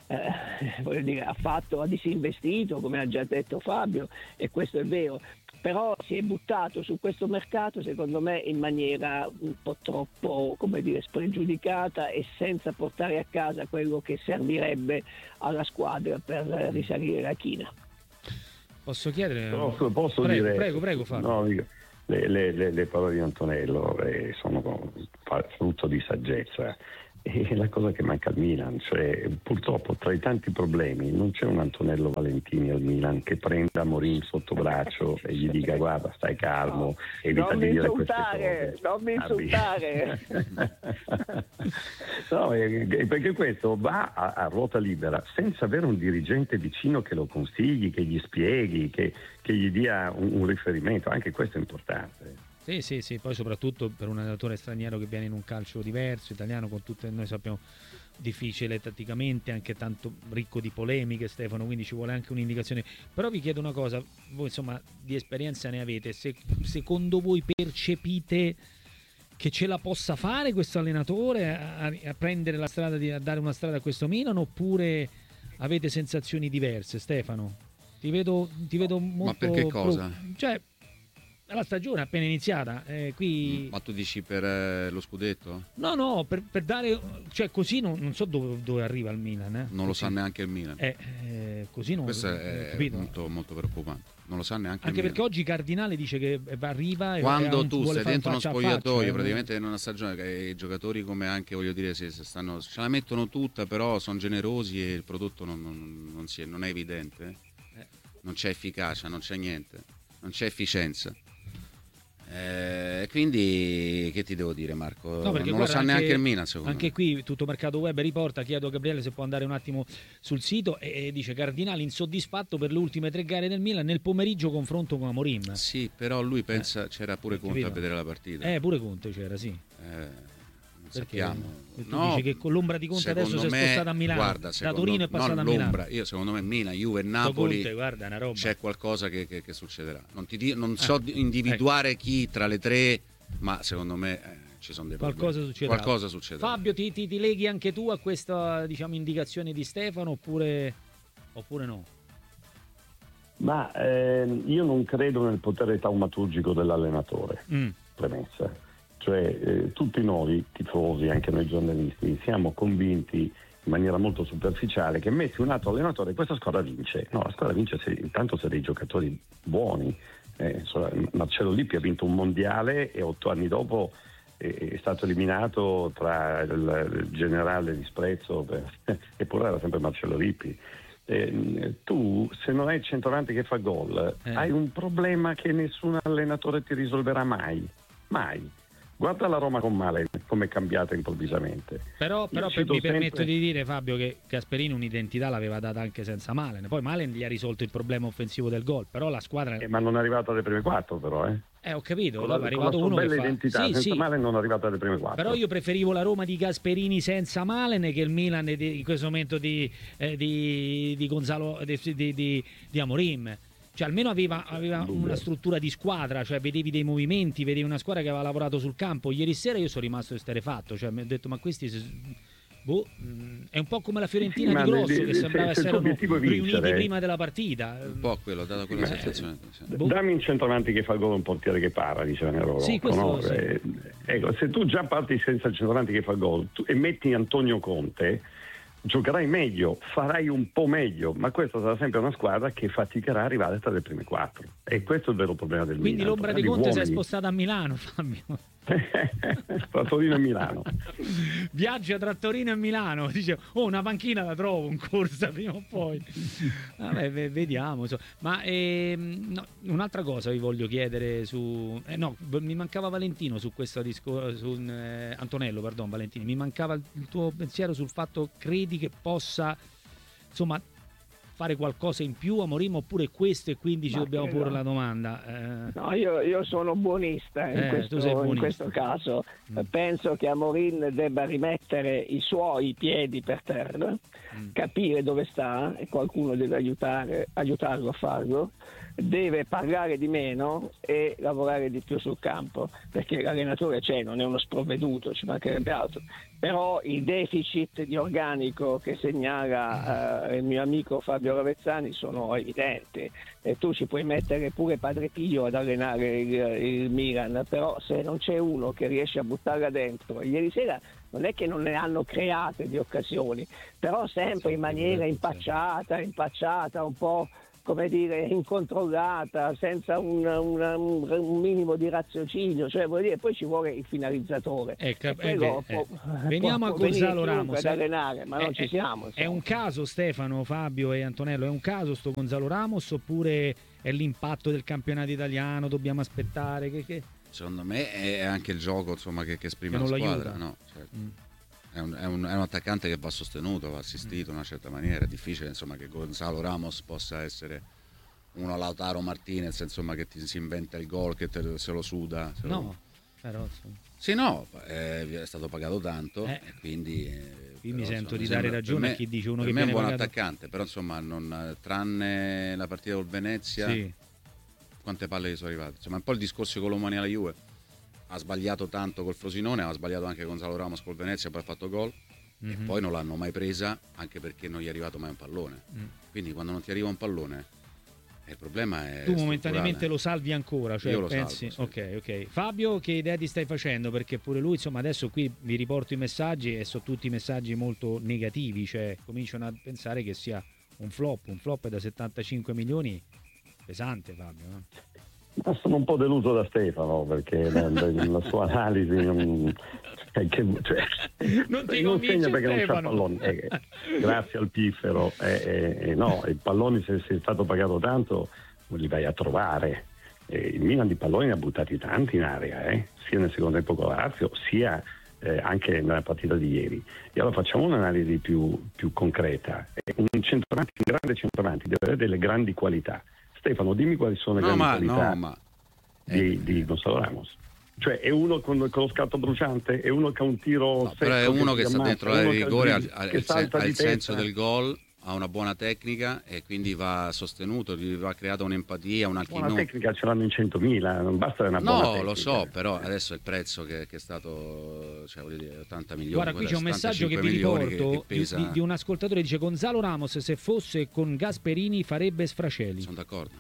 eh, voglio dire, ha fatto, ha disinvestito, come ha già detto Fabio, e questo è vero. Però si è buttato su questo mercato, secondo me, in maniera un po' troppo, come dire, spregiudicata e senza portare a casa quello che servirebbe alla squadra per risalire la china. Posso chiedere? Posso, posso prego, dire, prego, prego, Fabio. No, dico, le, le, le, le parole di Antonello eh, sono frutto di saggezza. E la cosa che manca al Milan, cioè purtroppo tra i tanti problemi non c'è un Antonello Valentini al Milan che prenda Amorim sotto braccio e gli dica guarda stai calmo, evita non di mi dire insultare, queste cose. non mi insultare. No, eh, perché questo va a, a ruota libera senza avere un dirigente vicino che lo consigli, che gli spieghi, che, che gli dia un, un riferimento, anche questo è importante. Sì, sì, sì, poi soprattutto per un allenatore straniero che viene in un calcio diverso, italiano, con tutte, noi sappiamo, difficile tatticamente, anche tanto ricco di polemiche, Stefano, quindi ci vuole anche un'indicazione. Però vi chiedo una cosa, voi insomma di esperienza ne avete, se secondo voi percepite che ce la possa fare questo allenatore a, a prendere la strada, di, a dare una strada a questo Milan, oppure avete sensazioni diverse, Stefano? Ti vedo, ti vedo molto... Ma perché cosa? Pro, cioè, la stagione è appena iniziata, eh, qui... Ma tu dici per eh, lo scudetto? No, no, per, per dare... Cioè così non, non so dove, dove arriva il Milan. Eh. Non lo sa neanche il Milan. Eh, eh, così non... Questo è molto, molto preoccupante. Non lo sa neanche Anche il perché Milan. oggi Cardinale dice che arriva e quando e tu vuole sei fare dentro uno faccia a spogliatoio faccia, praticamente in una stagione che i giocatori come anche voglio dire se, se stanno, ce la mettono tutta, però sono generosi e il prodotto non, non, non, si è, non è evidente, eh. Non c'è efficacia, non c'è niente, non c'è efficienza. Eh, quindi che ti devo dire, Marco? No, non guarda, lo sa anche, neanche il Milan, secondo anche me. qui Tutto Mercato Web riporta, chiedo a Gabriele se può andare un attimo sul sito, e, e dice Cardinale insoddisfatto per le ultime tre gare del Milan, nel pomeriggio confronto con Amorim. Sì, però lui pensa eh, c'era pure Conte capito? a vedere la partita. Eh, pure Conte c'era, sì. Eh, non Perché? sappiamo. Tu No, dici che con l'ombra di Conte adesso si è me, spostata a Milano, guarda, da Torino è passata a Milano. L'ombra, io secondo me Milan, Juve e Napoli Conte, guarda, una roba. c'è qualcosa che, che, che succederà. Non, ti di, non so Eh, individuare ecco. chi tra le tre, ma secondo me eh, ci sono dei problemi. Qualcosa succederà. Qualcosa succederà. Fabio, ti, ti, ti leghi anche tu a questa, diciamo, indicazione di Stefano oppure, oppure no? Ma eh, io non credo nel potere taumaturgico dell'allenatore, mm. premessa. Cioè eh, tutti noi tifosi, anche noi giornalisti, siamo convinti in maniera molto superficiale che metti un altro allenatore e questa squadra vince. No, la squadra vince se, intanto se dei giocatori buoni. Eh, Marcello Lippi ha vinto un mondiale e otto anni dopo è stato eliminato tra il, il generale disprezzo per, eppure era sempre Marcello Lippi. Eh, tu se non hai il centravanti che fa gol eh. hai un problema che nessun allenatore ti risolverà mai, mai. Guarda la Roma con Malen come è cambiata improvvisamente. Però, però per, mi sempre... permetto di dire, Fabio, che Gasperini un'identità l'aveva data anche senza Malen. Poi Malen gli ha risolto il problema offensivo del gol, però la squadra... Eh, ma non è arrivata alle prime quattro però, eh. Eh, ho capito, con la, la, è arrivato con la sua uno bella che fa... identità, sì, senza sì. Malen non è arrivata alle prime quattro. Però io preferivo la Roma di Gasperini senza Malen che il Milan di, in questo momento di, eh, di, di Gonzalo di, di, di, di Amorim. Cioè almeno aveva, aveva una struttura di squadra, cioè vedevi dei movimenti, vedevi una squadra che aveva lavorato sul campo. Ieri sera io sono rimasto esterrefatto, cioè mi ho detto ma questi boh, è un po' come la Fiorentina sì, di Grosso le, che le, sembrava se, essere riuniti vincere, prima della partita. Un po' quello, dato quella eh, sensazione. Boh. Dammi un centravanti che fa gol, un portiere che para, diceva Nero. Sì, questo no? sì. eh, ecco, se tu già parti senza il centravanti che fa gol tu, e metti Antonio Conte, giocherai meglio, farai un po' meglio, ma questa sarà sempre una squadra che faticherà a arrivare tra le prime quattro. E questo è il vero problema del Quindi Milan. l'ombra di Conte si è spostata a Milano, Fabio. Tra Torino e Milano. Viaggia tra Torino e Milano, dice oh una panchina la trovo in corsa prima o poi. Vabbè, vediamo so. Ma ehm, no, un'altra cosa vi voglio chiedere su eh, no, mi mancava Valentino su questo discorso su eh, Antonello, pardon Valentino, mi mancava il tuo pensiero sul fatto, credi che possa insomma fare qualcosa in più Amorim, oppure questo e quindi ci Ma dobbiamo credo. porre la domanda? Eh, No, io, io sono buonista in, Eh, questo, tu sei in buonista. questo caso. Mm. Penso che Amorim debba rimettere i suoi piedi per terra, Mm. capire dove sta e qualcuno deve aiutare, aiutarlo a farlo. Deve parlare di meno e lavorare di più sul campo, perché l'allenatore c'è, non è uno sprovveduto, ci mancherebbe altro. Però il deficit di organico che segnala eh, il mio amico Fabio Ravezzani sono evidenti. E tu ci puoi mettere pure Padre Pio ad allenare il, il Milan, però se non c'è uno che riesce a buttarla dentro, ieri sera non è che non ne hanno create di occasioni, però sempre in maniera impacciata, impacciata, un po' come dire incontrollata, senza un, una- un- un minimo di raziocinio, cioè vuol dire poi ci vuole il finalizzatore. Eh, cap- E quello eh, eh. può- Veniamo può a venire Gonzalo chiunque Ramos. ad eh. allenare, ma non Eh, ci eh, siamo. È un caso, Stefano, Fabio e Antonello, è un caso sto Gonzalo Ramos, oppure è l'impatto del campionato italiano, dobbiamo aspettare che... che... Secondo me è anche il gioco, insomma, che, che esprime Che la non lo squadra. aiuta. No, certo. Mm. È, un, è, un, è un attaccante che va sostenuto, va assistito in una certa maniera. È difficile, insomma, che Gonzalo Ramos possa essere uno Lautaro Martinez, insomma, che ti, si inventa il gol, che te, se lo suda. Se No, lo... però... insomma. Sì, no, eh, è stato pagato tanto Eh. e quindi... eh, Qui mi però, sento insomma, di mi dare sembra- ragione per a chi dice uno per che me è un viene buon pagato. attaccante, però insomma, non, tranne la partita col Venezia, Sì. quante palle gli sono arrivate. Insomma, un po' il discorso con l'Omani alla Juve. Ha sbagliato tanto col Frosinone, ha sbagliato anche Gonzalo Ramos col Venezia, poi ha fatto gol. E Mhm. poi non l'hanno mai presa, anche perché non gli è arrivato mai un pallone. Mm. Quindi quando non ti arriva un pallone, eh, il problema è Tu momentaneamente strutturale. lo salvi ancora, cioè Io lo pensi... salvo, sì. Ok, ok. Fabio, che idea ti stai facendo? Perché pure lui, insomma, adesso qui vi riporto i messaggi e sono tutti messaggi molto negativi, cioè cominciano a pensare che sia un flop, un flop da settantacinque milioni, pesante, Fabio. eh? Ma sono un po' deluso da Stefano perché la, la sua analisi non, è che, cioè, Non ti non convince, segna perché non c'ha Stefano. palloni. Eh, grazie al piffero, eh, eh, no, i palloni se sei stato pagato tanto li vai a trovare. Eh, il Milan di palloni ne ha buttati tanti in area, eh, sia nel secondo tempo con la Lazio, sia eh, anche nella partita di ieri. E allora facciamo un'analisi più, più concreta. Eh, Un centravanti, un grande centravanti deve avere delle grandi qualità. Stefano, dimmi quali sono le No, grandi ma, qualità no, ma di, di Gonzalo Ramos. Cioè è uno con, con lo scatto bruciante, è uno che ha un tiro no, secco, però è uno ti che sta ammazza, dentro è l'area uno di che rigore, ha, che ha il, sen- salta ha di il senso testa. del gol, ha una buona tecnica e quindi va sostenuto, gli va creata un'empatia, un Buona alchino. tecnica ce l'hanno in centomila, non basta avere una buona No, tecnica. lo so, però adesso il prezzo che, che è stato, cioè, voglio dire, ottanta milioni. Guarda, qui c'è un messaggio che vi milioni riporto che, che di, pesa. di- di un ascoltatore, dice Gonzalo Ramos se fosse con Gasperini farebbe Sfracelli. Sono d'accordo.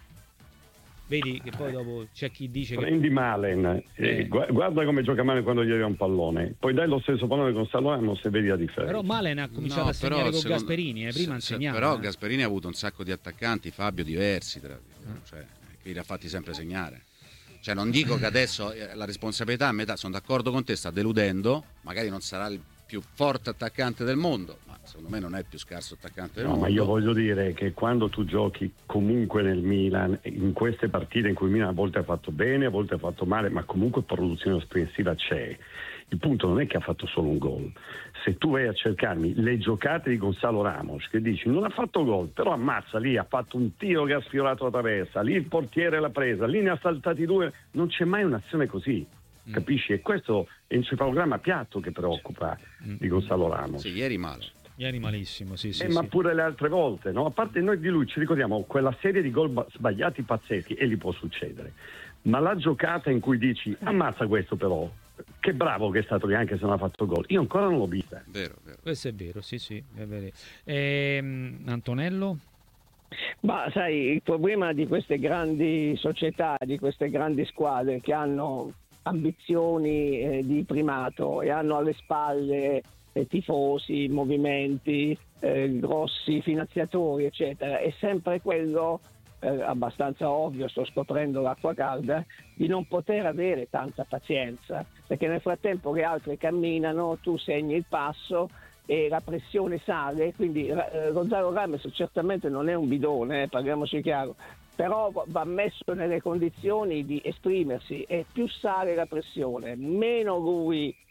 Vedi che poi dopo c'è chi dice che... Prendi Malen, eh, Eh. gu- guarda come gioca Malen quando gli arriva un pallone, poi dai lo stesso pallone con Gonzalo Ramos e vedi la differenza. Però Malen ha cominciato No, a segnare però, con secondo- Gasperini, eh, prima se- se- insegnava. Però eh. Gasperini ha avuto un sacco di attaccanti, Fabio, diversi, tra, cioè, che li ha fatti sempre segnare. Cioè, non dico che adesso eh, la responsabilità a metà, sono d'accordo con te, sta deludendo, magari non sarà il più forte attaccante del mondo, ma secondo me non è il più scarso attaccante del No, mondo. ma io voglio dire che quando tu giochi comunque nel Milan, in queste partite in cui il Milan a volte ha fatto bene, a volte ha fatto male, ma comunque produzione offensiva c'è. Il punto non è che ha fatto solo un gol. Se tu vai a cercarmi le giocate di Gonzalo Ramos, che dici non ha fatto gol, però ammazza lì, ha fatto un tiro che ha sfiorato la traversa, lì il portiere l'ha presa, lì ne ha saltati due, non c'è mai un'azione così. Capisci? E questo è un encefalogramma piatto che preoccupa di Gonzalo Ramos. Sì, ieri male. Ieri malissimo, sì, sì. Eh, sì. ma pure le altre volte, no? A parte noi di lui ci ricordiamo quella serie di gol ba- sbagliati pazzeschi e gli può succedere. Ma la giocata in cui dici ammazza questo però, che bravo che è stato lì anche se non ha fatto gol, io ancora non l'ho vista. Vero, vero. Questo è vero, sì, sì, è vero. Ehm, Antonello? Ma sai, il problema di queste grandi società, di queste grandi squadre che hanno ambizioni eh, di primato e hanno alle spalle eh, tifosi, movimenti, eh, grossi finanziatori, eccetera, è sempre quello, eh, abbastanza ovvio, sto scoprendo l'acqua calda, di non poter avere tanta pazienza, perché nel frattempo che altri camminano, tu segni il passo e la pressione sale, quindi eh, Gonzalo Ramos certamente non è un bidone, eh, parliamoci chiaro, però va messo nelle condizioni di esprimersi e più sale la pressione, meno lui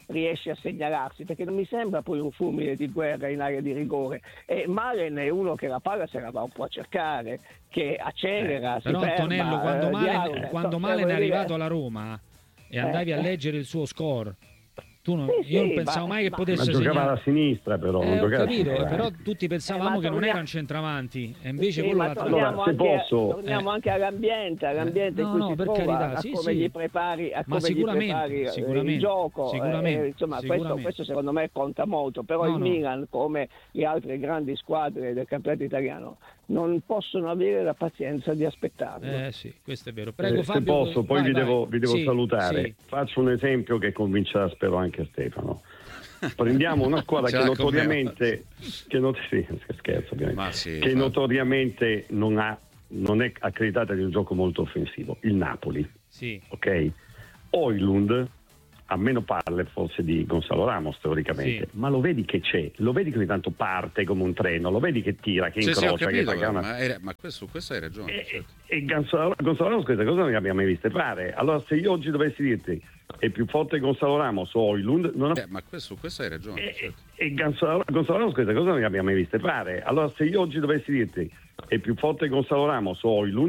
riesce a segnalarsi, perché non mi sembra poi un fulmine di guerra in area di rigore. E Malen è uno che la palla se la va un po' a cercare, che accelera, eh, si però ferma, Antonello, quando eh, Malen, dialoga. quando So, Malen è dire- arrivato alla Roma e andavi Eh, a eh. leggere il suo score, tu non, Sì, io non sì, pensavo ma- mai che ma- potesse Ma giocava segnare. alla sinistra però, non Eh, ho giocava a capito, sinistra. però tutti pensavamo Eh, ma che non torniamo- era un centravanti e invece Sì, quello ma l'ha torniamo, Allora, se anche, posso- torniamo eh. anche all'ambiente, all'ambiente Eh, no, in cui no, si per trova, carità, a sì, come sì. gli prepari, a Ma come gli sicuramente, prepari eh, sicuramente, il gioco. sicuramente, eh, insomma, questo, sicuramente. questo secondo me conta molto, però No, il no. Milan, come le altre grandi squadre del campionato italiano, non possono avere la pazienza di aspettarlo. Eh sì, questo è vero. Prego Eh, se Fabio. posso, poi vai, vi vai. devo, vi devo Sì, salutare. sì. Faccio un esempio che convincerà, spero, anche Stefano. Prendiamo una squadra Ce che l'ha con me, notoriamente, che, not- sì, scherzo, ovviamente, Ma sì, che fa- notoriamente non, ha, non è accreditata di un gioco molto offensivo, il Napoli. Sì. Ok? Oilund ha meno palle forse di Gonzalo Ramos teoricamente, Sì. ma lo vedi che c'è, lo vedi che ogni tanto parte come un treno, lo vedi che tira, che Sì, sì, ho incrocia, che capito, fa una... ma, hai- ma questo, questo hai ragione. E, certo. e Gonzalo, Gonzalo Ramos queste cose non le abbiamo mai viste fare. Allora se io oggi dovessi dirti è più forte Gonzalo Ramos o Oilund, non ho... Eh, ma questo, questo hai ragione. E, certo. e Gonzalo, Gonzalo Ramos queste cose non le abbiamo mai viste fare. Allora se io oggi dovessi dirti è più forte Gonzalo Ramos o Oilund,